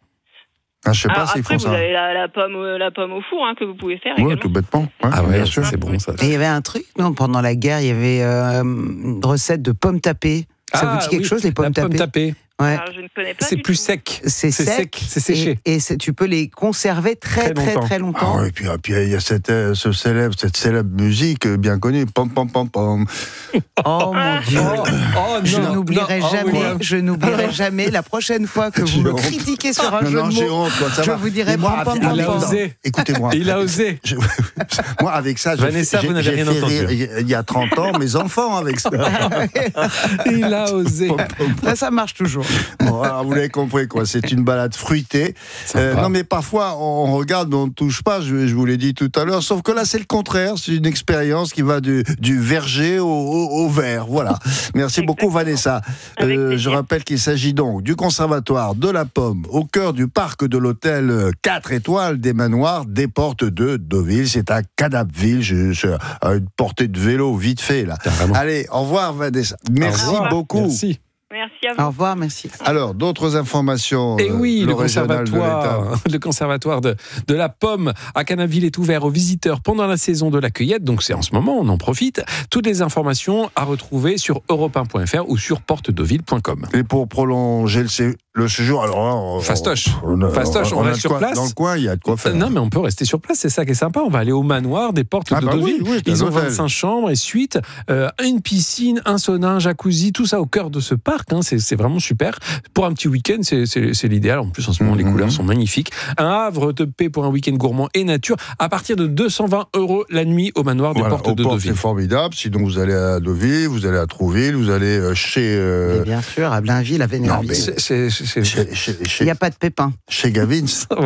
Ah, je sais pas Alors, s'ils après, font vous ça. avez la pomme au four que vous pouvez faire Ouais, également. tout bêtement. Ouais, Ah ouais, bien sûr. c'est bon ça. Et il y avait un truc, non, pendant la guerre, il y avait une recette de pommes tapées. Ça vous dit quelque chose, les pommes la pomme tapées? tapée. Ouais. Alors, je ne connais pas. C'est du plus tout. sec. C'est sec, c'est séché. Et tu peux les conserver très Très longtemps. Ah, et puis il y a cette célèbre musique bien connue, pom pom pom pom. Oh mon Dieu. Je non, n'oublierai non, jamais, William. je n'oublierai jamais la prochaine fois que vous me honte. critiquez sur un Non, jeu non, de j'ai mots. honte, quoi, ça Je va. vous dirai Et moi, pom, pom, avec- Il a pom, pom. osé. Écoutez-moi. Il a osé. Moi, avec ça, Vanessa, vous n'avez j'ai rien fait entendu. rire il y a 30 ans mes enfants avec ça. Il a osé. Ça marche toujours. Bon, alors, vous l'avez compris, quoi. C'est une balade fruitée. Sympa. Non, mais parfois, on regarde, mais on ne touche pas. Je vous l'ai dit tout à l'heure. Sauf que là, c'est le contraire. C'est une expérience qui va du verger au vert. Voilà. Merci beaucoup, Vanessa. Avec plaisir. Je rappelle qu'il s'agit donc du Conservatoire de la Pomme, au cœur du parc de l'hôtel 4 étoiles des Manoirs des Portes de Deauville. C'est à Cadapville. C'est à une portée de vélo, vite fait, là. Carrément. Allez, au revoir, Vanessa. Merci Au revoir. beaucoup. Merci. Merci à vous. Au revoir, merci. Alors, d'autres informations. Et oui, le régional de l'État. conservatoire de la pomme à Canaville est ouvert aux visiteurs pendant la saison de la cueillette. Donc c'est en ce moment, on en profite. Toutes les informations à retrouver sur europe1.fr ou sur portedeauville.com. Et pour prolonger le séjour, alors Fastoche. Fastoche, on a reste de sur quoi- place. Dans le coin, il y a de quoi faire. Non, mais on peut rester sur place, c'est ça qui est sympa. On va aller au manoir des Portes Ah de bah Deauville. oui, c'est Ils un ont hôtel. 25 chambres et suites, une piscine, un sauna, un jacuzzi, tout ça au cœur de ce parc. C'est vraiment super. Pour un petit week-end, c'est l'idéal. En plus, en ce moment, les couleurs sont magnifiques. Un havre de paix pour un week-end gourmand et nature à partir de 220 € la nuit au manoir des Voilà, Portes aux de Portes, Deauville. c'est formidable. Sinon, vous allez à Deauville, vous allez à Trouville, vous allez chez. Et bien sûr, à Blainville, à Vénérville. mais- Il n'y a pas de pépins. Chez Gavins.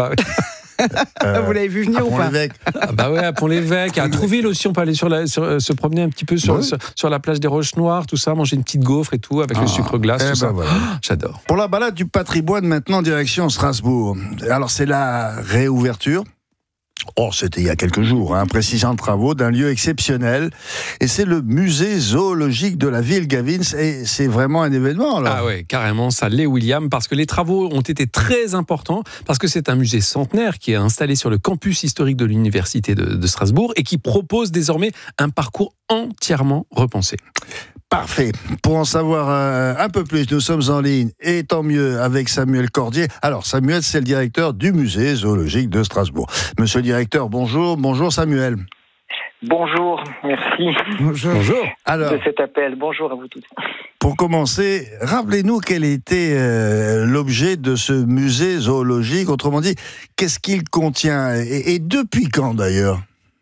Vous l'avez vu venir ou pas? Pont-l'Évêque. Ah bah ouais, à Pont-l'Évêque, à Trouville aussi, on peut aller se promener un petit peu sur, Ouais. sur la plage des Roches Noires, tout ça, manger une petite gaufre et tout, avec le sucre glace, Eh tout ben ça. voilà. J'adore. Pour la balade du patrimoine, maintenant, direction Strasbourg. Alors, c'est la réouverture. Oh, c'était il y a quelques jours, précisant travaux d'un lieu exceptionnel. Et c'est le musée zoologique de la ville, Gavins. Et c'est vraiment un événement, là. Ah ouais, carrément, ça l'est, William, parce que les travaux ont été très importants, parce que c'est un musée centenaire qui est installé sur le campus historique de l'université de Strasbourg et qui propose désormais un parcours entièrement repensé. Parfait. Pour en savoir un peu plus, nous sommes en ligne, et tant mieux, avec Samuel Cordier. Alors, Samuel, c'est le directeur du musée zoologique de Strasbourg. Monsieur le directeur, bonjour. Bonjour, Samuel. Bonjour, merci Bonjour. Bonjour. Alors, de cet appel. Bonjour à vous tous. pour commencer, rappelez-nous quel était l'objet de ce musée zoologique. Autrement dit, qu'est-ce qu'il contient et depuis quand, d'ailleurs?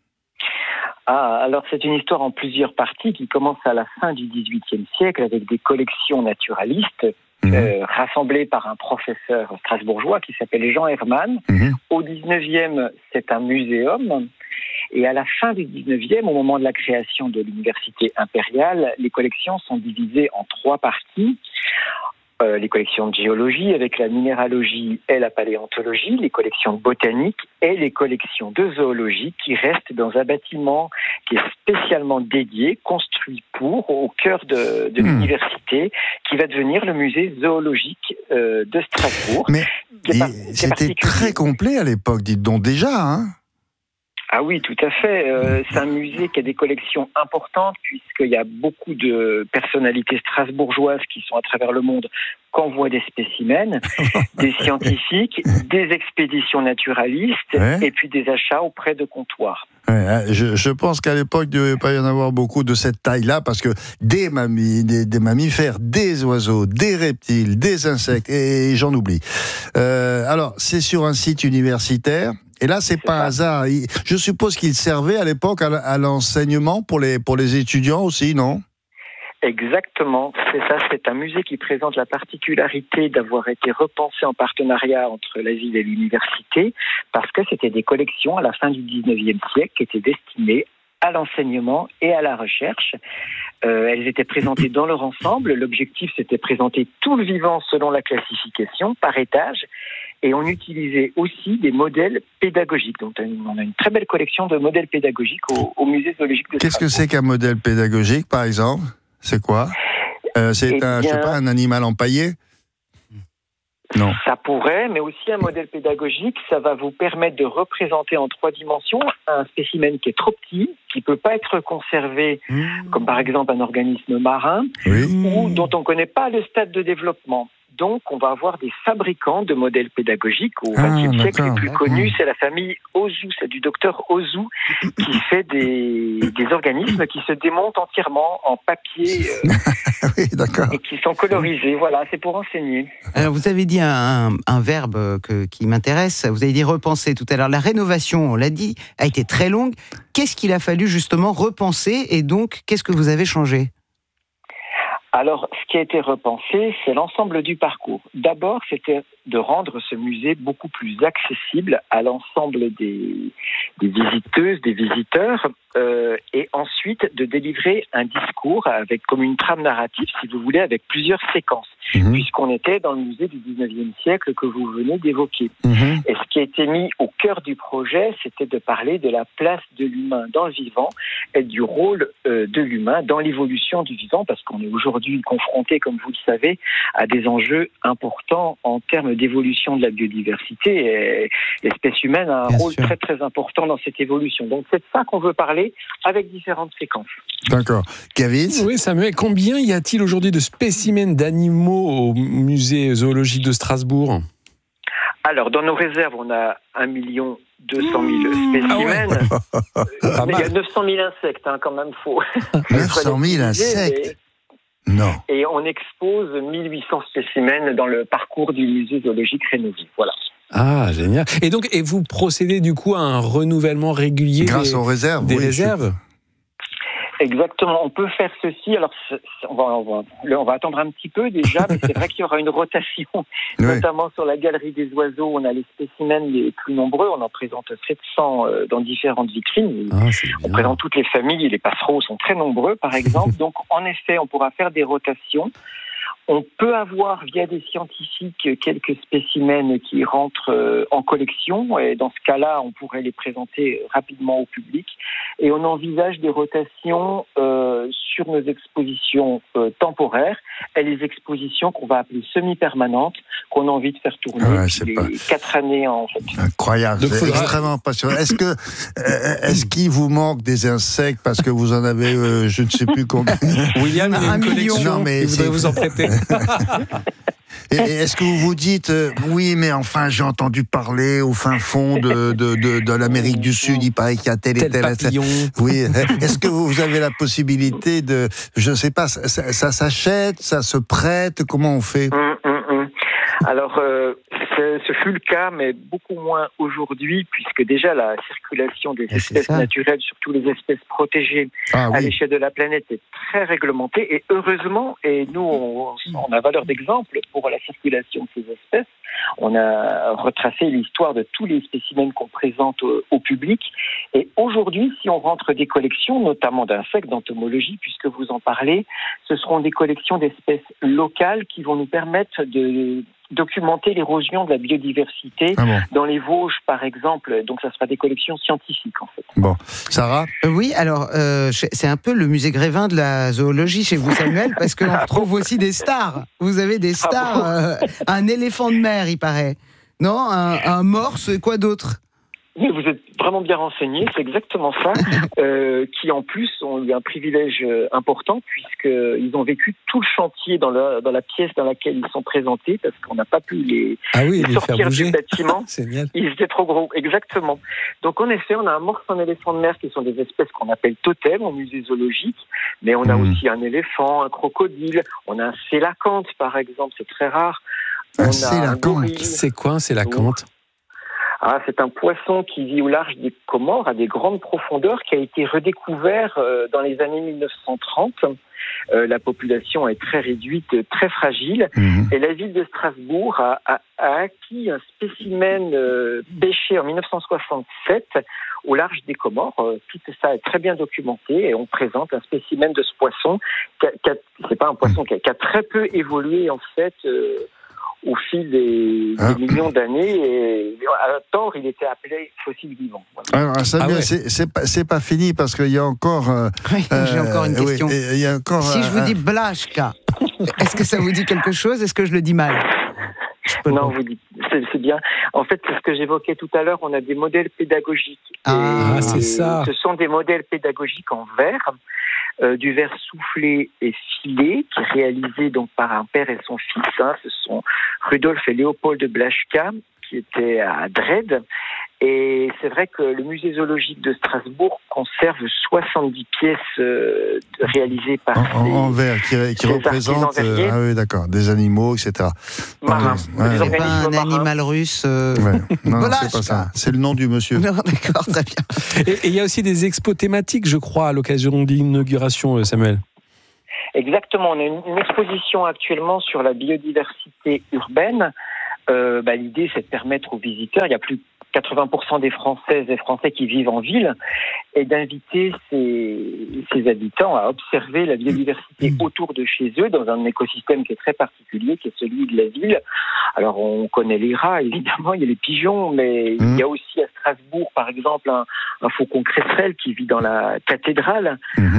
Alors c'est une histoire en plusieurs parties qui commence à la fin du XVIIIe siècle avec des collections naturalistes rassemblées par un professeur strasbourgeois qui s'appelle Jean Hermann. Au XIXe, c'est un muséum. Et à la fin du XIXe, au moment de la création de l'université impériale, les collections sont divisées en 3 parties. Les collections de géologie avec la minéralogie et la paléontologie, les collections de botanique et les collections de zoologie qui restent dans un bâtiment qui est spécialement dédié, construit au cœur de l'université, qui va devenir le musée zoologique de Strasbourg. Mais qui est c'était particulier. très complet à l'époque, dites donc déjà, Ah oui, tout à fait. C'est un musée qui a des collections importantes puisqu'il y a beaucoup de personnalités strasbourgeoises qui sont à travers le monde qui envoient des spécimens, des scientifiques, des expéditions naturalistes et puis des achats auprès de comptoirs. Ouais, je pense qu'à l'époque, il ne devait pas y en avoir beaucoup de cette taille-là parce que des mammifères, des oiseaux, des reptiles, des insectes, et j'en oublie. Alors, c'est sur un site universitaire. Et là, c'est pas un hasard. Je suppose qu'il servait à l'époque à l'enseignement pour les étudiants aussi, non ? Exactement, c'est ça. C'est un musée qui présente la particularité d'avoir été repensé en partenariat entre la ville et l'université, parce que c'était des collections à la fin du 19e siècle qui étaient destinées à l'enseignement et à la recherche. Elles étaient présentées dans leur ensemble. L'objectif, c'était de présenter tout le vivant selon la classification, par étage. Et on utilisait aussi des modèles pédagogiques. Donc, on a une très belle collection de modèles pédagogiques au musée zoologique de Strasbourg. Qu'est-ce que c'est qu'un modèle pédagogique, par exemple ? C'est quoi ? Je sais pas, un animal empaillé ? Non. Ça pourrait, mais aussi un modèle pédagogique, ça va vous permettre de représenter en 3 dimensions un spécimen qui est trop petit, qui ne peut pas être conservé, comme par exemple un organisme marin, ou dont on ne connaît pas le stade de développement. Donc, on va avoir des fabricants de modèles pédagogiques au XXe siècle. Les plus connus, c'est la famille Ozu, c'est du docteur Ozu, qui fait des organismes qui se démontent entièrement en papier oui, d'accord. et qui sont colorisés. Voilà, c'est pour enseigner. Alors, vous avez dit un verbe qui m'intéresse. Vous avez dit repenser tout à l'heure. La rénovation, on l'a dit, a été très longue. Qu'est-ce qu'il a fallu justement repenser et donc, qu'est-ce que vous avez changé ? Alors, ce qui a été repensé, c'est l'ensemble du parcours. D'abord, c'était de rendre ce musée beaucoup plus accessible à l'ensemble des visiteuses, des visiteurs, et ensuite de délivrer un discours avec comme une trame narrative, si vous voulez, avec plusieurs séquences, puisqu'on était dans le musée du 19e siècle que vous venez d'évoquer. Et ce qui a été mis au cœur du projet, c'était de parler de la place de l'humain dans le vivant et du rôle de l'humain dans l'évolution du vivant, parce qu'on est aujourd'hui confronté, comme vous le savez, à des enjeux importants en termes d'évolution de la biodiversité, et l'espèce humaine a un rôle très très important dans cette évolution. Donc c'est de ça qu'on veut parler avec différentes séquences. D'accord. Kevin ? Oui, Samuel, combien y a-t-il aujourd'hui de spécimens d'animaux au musée zoologique de Strasbourg ? Alors, dans nos réserves, on a 1 200 000 spécimens. Mais il y a 900 000 insectes, quand même, faux. 900 000 insectes ? Non. Et on expose 1800 spécimens dans le parcours du musée zoologique rénové. Voilà. Ah, génial. Et vous procédez du coup à un renouvellement régulier grâce aux réserves, des réserves ? Exactement, on peut faire ceci. Alors, on va attendre un petit peu déjà, mais c'est vrai qu'il y aura une rotation, notamment sur la galerie des oiseaux. On a les spécimens les plus nombreux, on en présente 700 dans différentes vitrines. On présente toutes les familles, les passereaux sont très nombreux, par exemple. Donc, en effet, on pourra faire des rotations. On peut avoir, via des scientifiques, quelques spécimens qui rentrent en collection. Et dans ce cas-là, on pourrait les présenter rapidement au public. Et on envisage des rotations sur nos expositions temporaires et les expositions qu'on va appeler semi-permanentes, qu'on a envie de faire tourner les 4 années en fait. Incroyable, c'est extrêmement passionnant. Est-ce qu'il vous manque des insectes parce que vous en avez, je ne sais plus combien. William, il y a une collection. Non, mais il voudrait vous en prêter. Et est-ce que vous vous dites oui, mais enfin j'ai entendu parler au fin fond de l'Amérique du Sud, il paraît qu'il y a tel et tel papillon. Oui. Est-ce que vous avez la possibilité de, je ne sais pas, ça s'achète, ça se prête, comment on fait? Alors, ce fut le cas, mais beaucoup moins aujourd'hui, puisque déjà la circulation des espèces naturelles, surtout les espèces protégées à l'échelle de la planète, est très réglementée. Et heureusement, et nous, on a valeur d'exemple pour la circulation de ces espèces. On a retracé l'histoire de tous les spécimens qu'on présente au public. Et aujourd'hui, si on rentre des collections, notamment d'insectes, d'entomologie, puisque vous en parlez, ce seront des collections d'espèces locales qui vont nous permettre de documenter l'érosion de la biodiversité dans les Vosges, par exemple. Donc, ça sera des collections scientifiques, en fait. Bon. Sarah ? Oui, alors, c'est un peu le musée Grévin de la zoologie chez vous, Samuel, parce qu'on retrouve aussi des stars. Vous avez des stars. Un éléphant de mer, il paraît. Non, un morse, quoi d'autre ? Mais vous êtes vraiment bien renseigné, c'est exactement ça, qui en plus ont eu un privilège important puisqu'ils ont vécu tout le chantier dans la pièce dans laquelle ils sont présentés parce qu'on n'a pas pu les sortir du bâtiment. Ils étaient trop gros, exactement. Donc en effet, on a un morse, un éléphant de mer qui sont des espèces qu'on appelle totems au musée zoologique, mais on a aussi un éléphant, un crocodile, on a un sélacanthe par exemple, c'est très rare. Un sélacanthe, c'est quoi un sélacanthe ? C'est un poisson qui vit au large des Comores, à des grandes profondeurs, qui a été redécouvert dans les années 1930. La population est très réduite, très fragile, et la ville de Strasbourg a acquis un spécimen pêché en 1967 au large des Comores. Tout ça est très bien documenté, et on présente un spécimen de ce poisson. C'est pas un poisson qui a très peu évolué en fait au fil des millions d'années, et à tort il était appelé fossile vivant. Voilà. Alors Samuel, c'est pas fini, parce qu'il y a encore j'ai encore une question. Il y a encore, si je vous dis Blaschka, est-ce que ça vous dit quelque chose? Est-ce que je le dis mal? Non, vous dites, c'est bien. En fait, c'est ce que j'évoquais tout à l'heure, on a des modèles pédagogiques. C'est ça. Ce sont des modèles pédagogiques en verre, du verre soufflé et filé, qui est réalisé donc par un père et son fils. Ce sont Rudolf et Léopold Blaschka, qui étaient à Dresde. Et c'est vrai que le musée zoologique de Strasbourg conserve 70 pièces réalisées par en verre, qui représentent des animaux, etc. Marins. C'est pas un animal russe. Non, c'est pas ça. C'est le nom du monsieur. Non, d'accord, très bien. Et il y a aussi des expos thématiques, je crois, à l'occasion de l'inauguration, Samuel. Exactement. On a une exposition actuellement sur la biodiversité urbaine. L'idée, c'est de permettre aux visiteurs, il y a plus 80% des Françaises et Français qui vivent en ville, et d'inviter ces habitants à observer la biodiversité autour de chez eux, dans un écosystème qui est très particulier, qui est celui de la ville. Alors, on connaît les rats, évidemment, il y a les pigeons, mais il y a aussi à Strasbourg, par exemple, un faucon cresserelle qui vit dans la cathédrale.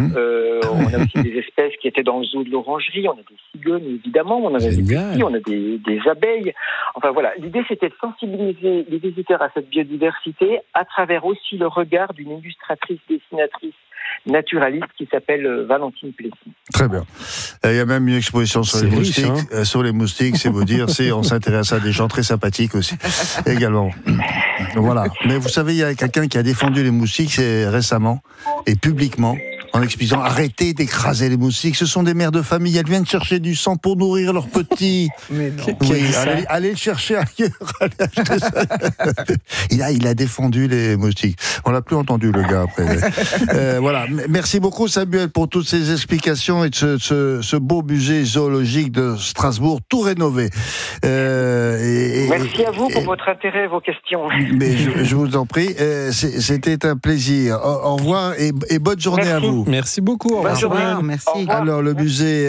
On a aussi des espèces qui étaient dans le zoo de l'Orangerie, on a des cigognes, évidemment, on a des petits, on a des abeilles. Enfin voilà, l'idée c'était de sensibiliser les visiteurs à cette biodiversité à travers aussi le regard d'une illustratrice, dessinatrice, naturaliste qui s'appelle Valentine Plessis. Très bien. Il y a même une exposition sur les moustiques. Sur les moustiques, c'est vous dire, on s'intéresse à des gens très sympathiques aussi, également. Voilà. Mais vous savez, il y a quelqu'un qui a défendu les moustiques récemment et publiquement, en expliquant arrêtez d'écraser les moustiques, ce sont des mères de famille, elles viennent chercher du sang pour nourrir leurs petits. Mais non. Oui, allez le chercher ailleurs. Il a défendu les moustiques. On l'a plus entendu, le gars, après. Voilà. Merci beaucoup, Samuel, pour toutes ces explications et de ce beau musée zoologique de Strasbourg, tout rénové. Merci à vous pour votre intérêt et vos questions. Mais je vous en prie, c'était un plaisir. Au revoir et bonne journée à vous. Merci beaucoup. Bonne journée. Merci. Alors, le musée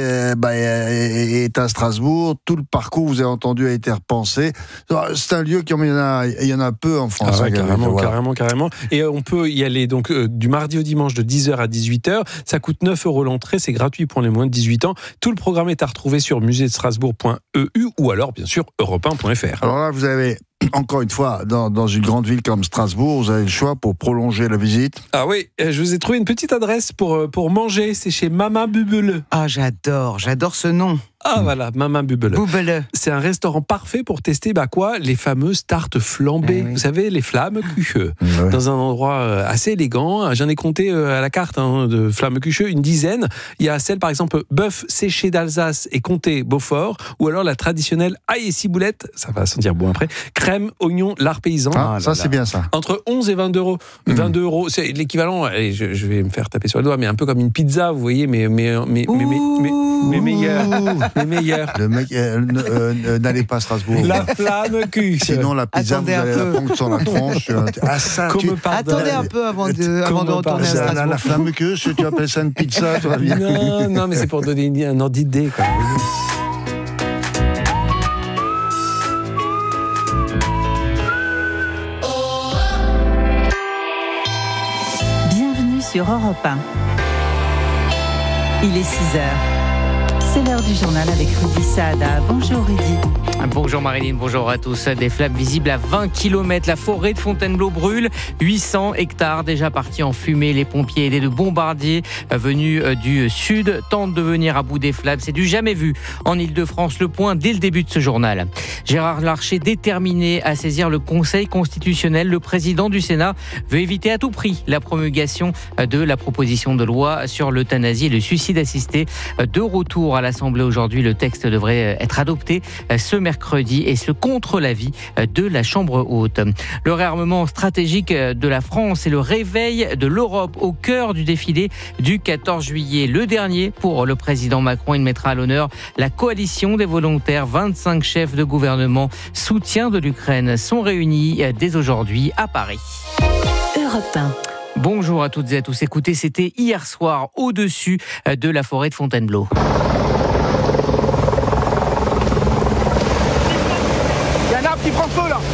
est à Strasbourg. Tout le parcours, vous avez entendu, a été repensé. C'est un lieu il y en a peu en France. Carrément. Et on peut y aller donc du mardi au dimanche de 10h à 18h. Ça coûte 9 € l'entrée. C'est gratuit pour les moins de 18 ans. Tout le programme est à retrouver sur museedestrasbourg.eu ou alors, bien sûr, europe1.fr. Alors là, vous avez... Encore une fois, dans une grande ville comme Strasbourg, vous avez le choix pour prolonger la visite. Ah oui, je vous ai trouvé une petite adresse pour manger. C'est chez Mama Bubele. Ah, j'adore ce nom. Ah voilà, Mama Bubele. C'est un restaurant parfait pour tester les fameuses tartes flambées. Vous savez, les Flammekuche. Dans un endroit assez élégant. J'en ai compté à la carte de Flammekuche une dizaine. Il y a celle, par exemple, bœuf séché d'Alsace et comté Beaufort, ou alors la traditionnelle ail et ciboulette, ça va sentir bon après, crème, oignon, lard paysan. Ça c'est bien ça. Entre 11 et 22 €. 22 €, c'est l'équivalent, allez, je vais me faire taper sur le doigt, mais un peu comme une pizza, vous voyez, mais meilleur. Les meilleurs. Le mec, n'allez pas à Strasbourg. La Flammekuche. Sinon, la pizza, vous allez la prendre sur la tronche. Attendez un peu avant de retourner à Strasbourg. La Flammekuche, tu appelles ça une pizza, toi, bien. Non, mais c'est pour donner un ordre d'idée, quoi. Bienvenue sur Europe 1. Il est 6h. C'est l'heure du journal avec Rudy Saada. Bonjour Rudy. Bonjour Marilyn, bonjour à tous. Des flammes visibles à 20 km. La forêt de Fontainebleau brûle. 800 hectares déjà partis en fumée. Les pompiers aidés de bombardiers venus du sud tentent de venir à bout des flammes. C'est du jamais vu en Ile-de-France. Le point dès le début de ce journal. Gérard Larcher déterminé à saisir le Conseil constitutionnel. Le président du Sénat veut éviter à tout prix la promulgation de la proposition de loi sur l'euthanasie et le suicide assisté. De retour à l'Assemblée aujourd'hui. Le texte devrait être adopté ce mercredi et ce contre l'avis de la Chambre haute. Le réarmement stratégique de la France et le réveil de l'Europe au cœur du défilé du 14 juillet. Le dernier pour le président Macron. Il mettra à l'honneur la coalition des volontaires. 25 chefs de gouvernement soutien de l'Ukraine sont réunis dès aujourd'hui à Paris. Europe 1. Bonjour à toutes et à tous. Écoutez, c'était hier soir au-dessus de la forêt de Fontainebleau. Il y a un arbre qui prend feu là.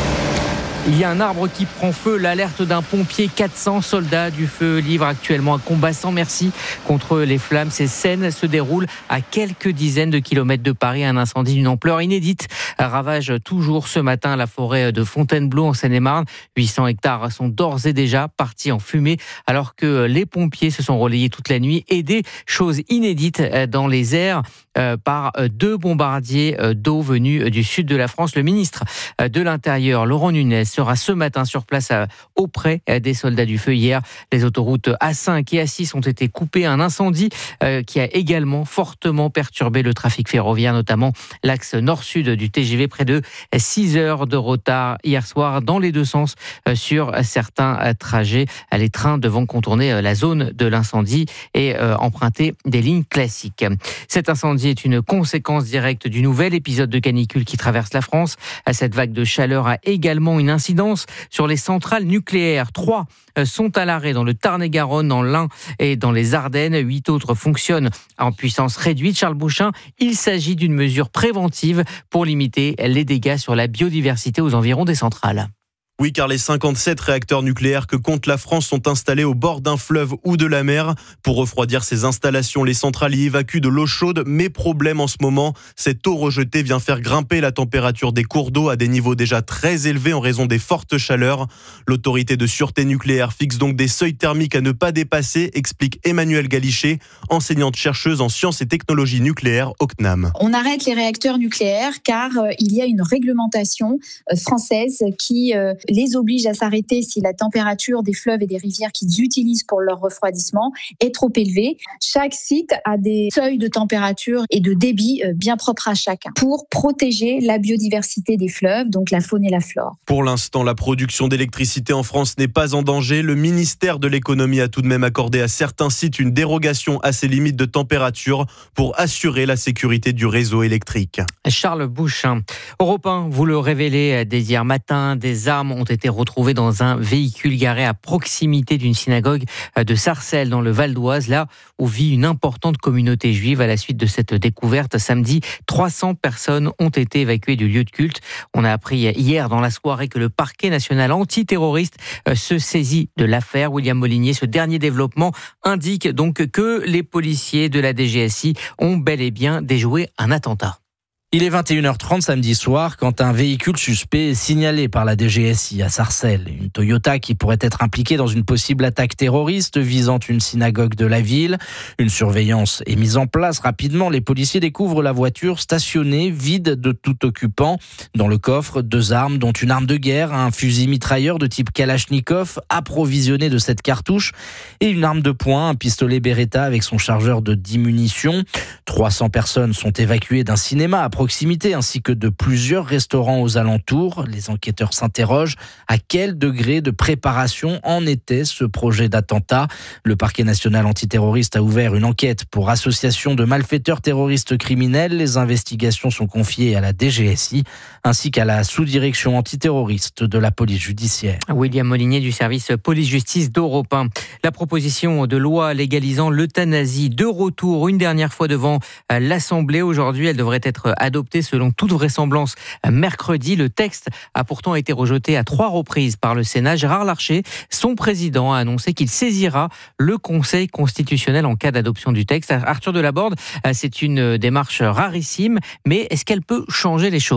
Il y a un arbre qui prend feu, l'alerte d'un pompier. 400 soldats du feu livrent actuellement un combat sans merci contre les flammes. Ces scènes se déroulent à quelques dizaines de kilomètres de Paris. Un incendie d'une ampleur inédite ravage toujours ce matin la forêt de Fontainebleau en Seine-et-Marne. 800 hectares sont d'ores et déjà partis en fumée alors que les pompiers se sont relayés toute la nuit. Et des choses inédites dans les airs par 2 bombardiers d'eau venus du sud de la France. Le ministre de l'Intérieur, Laurent Nunez, sera ce matin sur place auprès des soldats du feu. Hier, les autoroutes A5 et A6 ont été coupées. Un incendie qui a également fortement perturbé le trafic ferroviaire, notamment l'axe nord-sud du TGV. Près de 6 heures de retard hier soir dans les deux sens sur certains trajets. Les trains devant contourner la zone de l'incendie et emprunter des lignes classiques. Cet incendie est une conséquence directe du nouvel épisode de canicule qui traverse la France. Cette vague de chaleur a également une incidence sur les centrales nucléaires. 3 sont à l'arrêt dans le Tarn-et-Garonne, dans l'Ain et dans les Ardennes. 8 autres fonctionnent en puissance réduite. Charles Bouchin, il s'agit d'une mesure préventive pour limiter les dégâts sur la biodiversité aux environs des centrales. Oui, car les 57 réacteurs nucléaires que compte la France sont installés au bord d'un fleuve ou de la mer. Pour refroidir ces installations, les centrales y évacuent de l'eau chaude. Mais problème en ce moment, cette eau rejetée vient faire grimper la température des cours d'eau à des niveaux déjà très élevés en raison des fortes chaleurs. L'autorité de sûreté nucléaire fixe donc des seuils thermiques à ne pas dépasser, explique Emmanuelle Galichet, enseignante-chercheuse en sciences et technologies nucléaires au CNAM. On arrête les réacteurs nucléaires car il y a une réglementation française qui les oblige à s'arrêter si la température des fleuves et des rivières qu'ils utilisent pour leur refroidissement est trop élevée. Chaque site a des seuils de température et de débit bien propres à chacun pour protéger la biodiversité des fleuves, donc la faune et la flore. Pour l'instant, la production d'électricité en France n'est pas en danger. Le ministère de l'économie a tout de même accordé à certains sites une dérogation à ces limites de température pour assurer la sécurité du réseau électrique. Charles Bouchin. Europe 1, vous le révélez dès hier matin, des armes ont été retrouvés dans un véhicule garé à proximité d'une synagogue de Sarcelles dans le Val d'Oise, là où vit une importante communauté juive. À la suite de cette découverte, samedi, 300 personnes ont été évacuées du lieu de culte. On a appris hier dans la soirée que le parquet national antiterroriste se saisit de l'affaire. William Molinier, ce dernier développement indique donc que les policiers de la DGSI ont bel et bien déjoué un attentat. Il est 21h30 samedi soir quand un véhicule suspect est signalé par la DGSI à Sarcelles. Une Toyota qui pourrait être impliquée dans une possible attaque terroriste visant une synagogue de la ville. Une surveillance est mise en place rapidement. Les policiers découvrent la voiture stationnée, vide de tout occupant. Dans le coffre, 2 armes, dont une arme de guerre, un fusil mitrailleur de type Kalachnikov, approvisionné de 7 cartouches, et une arme de poing, un pistolet Beretta avec son chargeur de 10 munitions. 300 personnes sont évacuées d'un cinéma à proximité ainsi que de plusieurs restaurants aux alentours. Les enquêteurs s'interrogent à quel degré de préparation en était ce projet d'attentat. Le parquet national antiterroriste a ouvert une enquête pour association de malfaiteurs terroristes criminels. Les investigations sont confiées à la DGSI ainsi qu'à la sous-direction antiterroriste de la police judiciaire. William Molinier du service police-justice d'Europe 1. La proposition de loi légalisant l'euthanasie de retour une dernière fois devant l'Assemblée. Aujourd'hui, elle devrait être adopté selon toute vraisemblance mercredi. Le texte a pourtant été rejeté à 3 reprises par le Sénat. Gérard Larcher, son président, a annoncé qu'il saisira le Conseil constitutionnel en cas d'adoption du texte. Arthur Delaborde, c'est une démarche rarissime, mais est-ce qu'elle peut changer les choses ?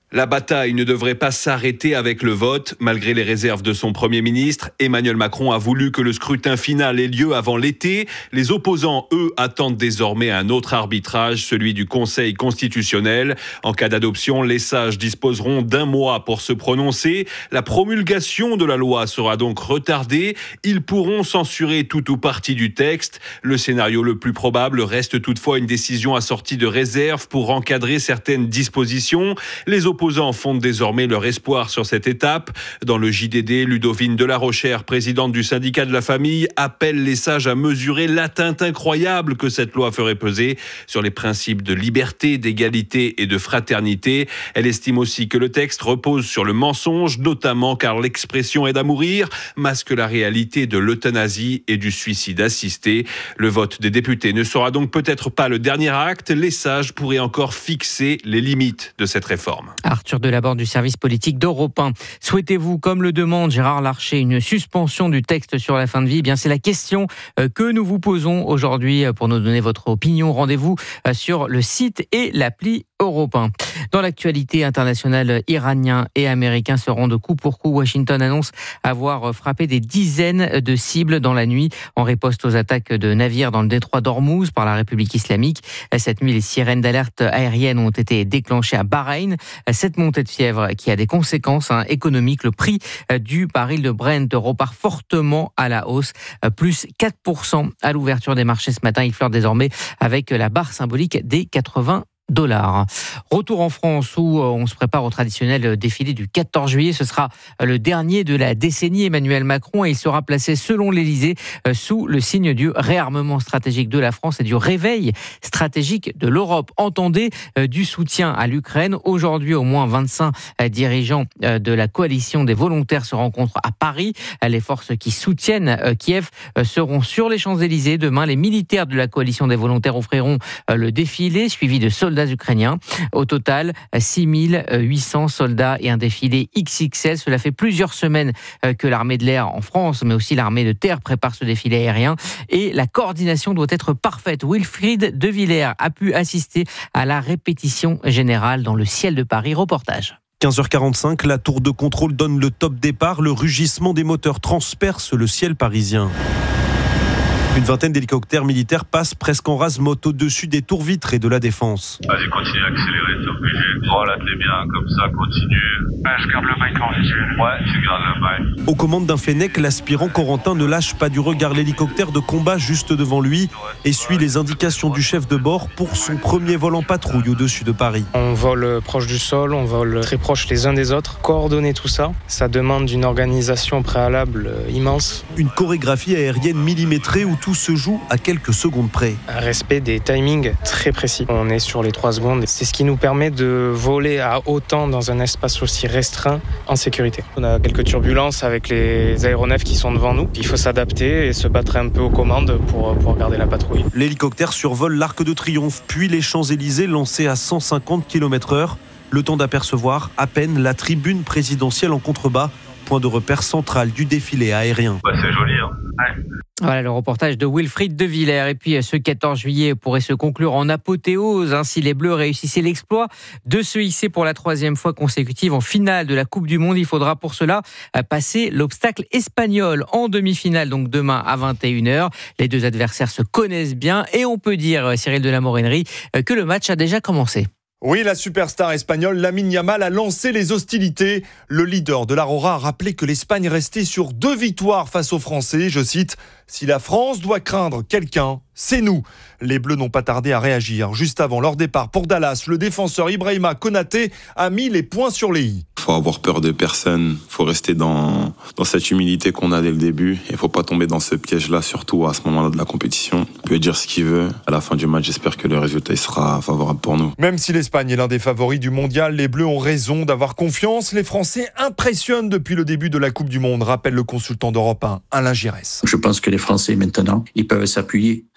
La bataille ne devrait pas s'arrêter avec le vote. Malgré les réserves de son Premier ministre, Emmanuel Macron a voulu que le scrutin final ait lieu avant l'été. Les opposants, eux, attendent désormais un autre arbitrage, celui du Conseil constitutionnel. En cas d'adoption, les sages disposeront d'1 mois pour se prononcer. La promulgation de la loi sera donc retardée. Ils pourront censurer tout ou partie du texte. Le scénario le plus probable reste toutefois une décision assortie de réserves pour encadrer certaines dispositions. Les opposants fondent désormais leur espoir sur cette étape. Dans le JDD, Ludovine Delarochère, présidente du syndicat de la famille, appelle les sages à mesurer l'atteinte incroyable que cette loi ferait peser sur les principes de liberté, d'égalité et de fraternité. Elle estime aussi que le texte repose sur le mensonge, notamment car l'expression aide à mourir masque la réalité de l'euthanasie et du suicide assisté. Le vote des députés ne sera donc peut-être pas le dernier acte. Les sages pourraient encore fixer les limites de cette réforme. Arthur Delaborde du service politique d'Europe 1. Souhaitez-vous, comme le demande Gérard Larcher, une suspension du texte sur la fin de vie ? Eh bien, c'est la question que nous vous posons aujourd'hui. Pour nous donner votre opinion, rendez-vous sur le site et l'appli Europe 1. Dans l'actualité internationale, Iraniens et Américains se rendent coup pour coup. Washington annonce avoir frappé des dizaines de cibles dans la nuit en riposte aux attaques de navires dans le détroit d'Ormuz par la République islamique. Cette nuit, les sirènes d'alerte aérienne ont été déclenchées à Bahreïn. Cette montée de fièvre qui a des conséquences économiques. Le prix du baril de Brent repart fortement à la hausse, plus 4% à l'ouverture des marchés ce matin. Il fleure désormais avec la barre symbolique des 80 $. Retour en France où on se prépare au traditionnel défilé du 14 juillet. Ce sera le dernier de la décennie Emmanuel Macron et il sera placé selon l'Élysée sous le signe du réarmement stratégique de la France et du réveil stratégique de l'Europe. Entendez du soutien à l'Ukraine. Aujourd'hui, au moins 25 dirigeants de la coalition des volontaires se rencontrent à Paris. Les forces qui soutiennent Kiev seront sur les Champs-Élysées. Demain, les militaires de la coalition des volontaires offriront le défilé suivi de soldats ukrainiens. Au total, 6800 soldats et un défilé XXL. Cela fait plusieurs semaines que l'armée de l'air en France, mais aussi l'armée de terre prépare ce défilé aérien. Et la coordination doit être parfaite. Wilfried de Villers a pu assister à la répétition générale dans le ciel de Paris. Reportage. 15h45, la tour de contrôle donne le top départ. Le rugissement des moteurs transperce le ciel parisien. Une vingtaine d'hélicoptères militaires passent presque en rase-motte au-dessus des tours vitrées de la Défense. Vas-y, continue à accélérer, t'es obligé. Relate-les bien, comme ça, continue. Je garde le mic en visuel. Ouais, tu gardes le mic. Aux commandes d'un Fennec, l'aspirant Corentin ne lâche pas du regard l'hélicoptère de combat juste devant lui et suit les indications du chef de bord pour son premier vol en patrouille au-dessus de Paris. On vole proche du sol, on vole très proche les uns des autres. Coordonner tout ça, ça demande une organisation préalable immense. Une chorégraphie aérienne millimétrée où tout se joue à quelques secondes près. Un respect des timings très précis. On est sur les 3 secondes. C'est ce qui nous permet de voler à autant dans un espace aussi restreint en sécurité. On a quelques turbulences avec les aéronefs qui sont devant nous. Il faut s'adapter et se battre un peu aux commandes pour garder la patrouille. L'hélicoptère survole l'Arc de Triomphe, puis les Champs-Élysées lancés à 150 km/h. Le temps d'apercevoir à peine la tribune présidentielle en contrebas, point de repère central du défilé aérien. C'est joli, hein. Ouais. Voilà le reportage de Wilfried de Villers. Et puis ce 14 juillet pourrait se conclure en apothéose si les Bleus réussissaient l'exploit de se hisser pour la 3e fois consécutive en finale de la Coupe du Monde. Il faudra pour cela passer l'obstacle espagnol en demi-finale, donc demain à 21h. Les deux adversaires se connaissent bien et on peut dire, Cyril de la Morennerie, que le match a déjà commencé. Oui, la superstar espagnole Lamine Yamal a lancé les hostilités. Le leader de l'Aurora a rappelé que l'Espagne restait sur 2 victoires face aux Français. Je cite, « Si la France doit craindre quelqu'un, c'est nous ». Les Bleus n'ont pas tardé à réagir. Juste avant leur départ pour Dallas, le défenseur Ibrahima Konaté a mis les points sur les i. Faut avoir peur de personne, faut rester dans cette humilité qu'on a dès le début et faut pas tomber dans ce piège-là, surtout à ce moment-là de la compétition. Il peut dire ce qu'il veut. À la fin du match, j'espère que le résultat il sera favorable pour nous. Même si l'Espagne est l'un des favoris du mondial, les Bleus ont raison d'avoir confiance. Les Français impressionnent depuis le début de la Coupe du Monde, rappelle le consultant d'Europe 1, Alain Giresse. Je pense que les Français maintenant, ils peuvent s'appuyer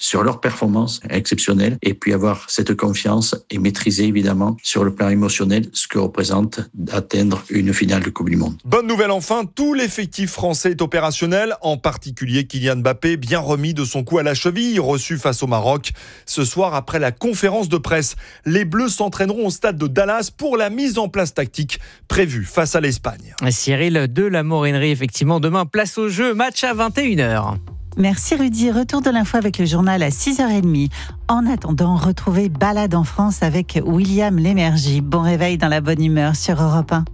sur leur performance exceptionnelle et puis avoir cette confiance et maîtriser évidemment sur le plan émotionnel ce que représente d'atteindre une finale de Coupe du Monde. Bonne nouvelle enfin, tout l'effectif français est opérationnel, en particulier Kylian Mbappé, bien remis de son coup à la cheville, reçu face au Maroc. Ce soir, après la conférence de presse, les Bleus s'entraîneront au stade de Dallas pour la mise en place tactique prévue face à l'Espagne. Cyril de la Morinerie, effectivement, demain, place au jeu, match à 21h. Merci Rudy. Retour de l'info avec le journal à 6h30. En attendant, retrouvez Balade en France avec William Lémergie. Bon réveil dans la bonne humeur sur Europe 1.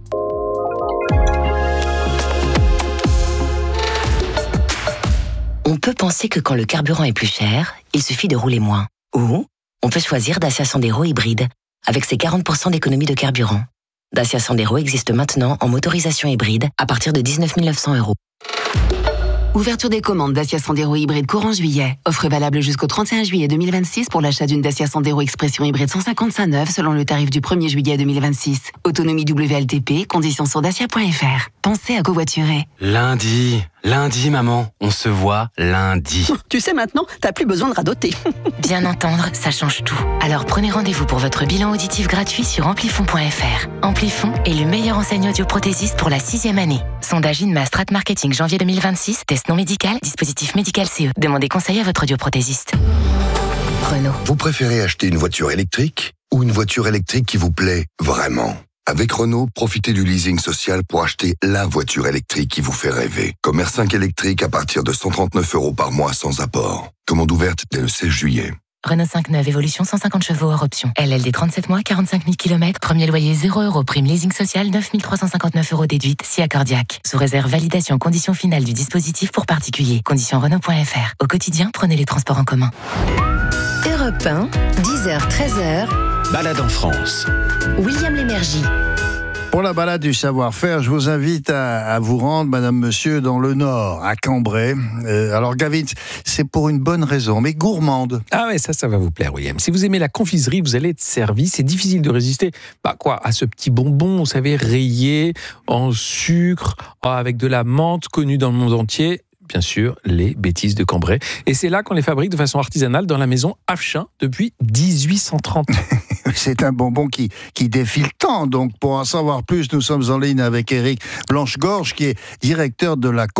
On peut penser que quand le carburant est plus cher, il suffit de rouler moins. Ou on peut choisir Dacia Sandero hybride avec ses 40% d'économie de carburant. Dacia Sandero existe maintenant en motorisation hybride à partir de 19 900 €. Ouverture des commandes Dacia Sandero hybride courant juillet. Offre valable jusqu'au 31 juillet 2026 pour l'achat d'une Dacia Sandero Expression hybride 155 neuve selon le tarif du 1er juillet 2026. Autonomie WLTP, conditions sur dacia.fr. Pensez à covoiturer. Lundi, maman, on se voit lundi. Tu sais maintenant, t'as plus besoin de radoter. Bien entendre, ça change tout. Alors prenez rendez-vous pour votre bilan auditif gratuit sur amplifon.fr. Amplifon est le meilleur enseigne audioprothésiste pour la 6e année. Sondage INMA Strat Marketing janvier 2026, test non médical, dispositif médical CE. Demandez conseil à votre audioprothésiste. Renault. Vous préférez acheter une voiture électrique ou une voiture électrique qui vous plaît vraiment ? Avec Renault, profitez du leasing social pour acheter la voiture électrique qui vous fait rêver. Comme R5 électrique à partir de 139 € par mois sans apport. Commande ouverte dès le 16 juillet. Renault 5 neuve, évolution 150 chevaux hors option. LLD 37 mois, 45 000 km. Premier loyer 0 €. Prime leasing social 9 359 € déduite. Si accordiaque. Sous réserve validation condition finale du dispositif pour particuliers. Conditions Renault.fr. Au quotidien, prenez les transports en commun. Europe 1, 10h, 13h. Balade en France. William Lémergie. Pour la balade du savoir-faire, je vous invite à vous rendre, madame, monsieur, dans le Nord, à Cambrai. Alors, Gavin, c'est pour une bonne raison, mais gourmande. Ah ouais, ça va vous plaire, William. Si vous aimez la confiserie, vous allez être servi. C'est difficile de résister à ce petit bonbon, vous savez, rayé en sucre, avec de la menthe connue dans le monde entier. Bien sûr, les bêtises de Cambrai. Et c'est là qu'on les fabrique de façon artisanale dans la maison Afchin depuis 1830. C'est un bonbon qui défie le temps. Donc, pour en savoir plus, nous sommes en ligne avec Éric Blanchegorge, qui est directeur de la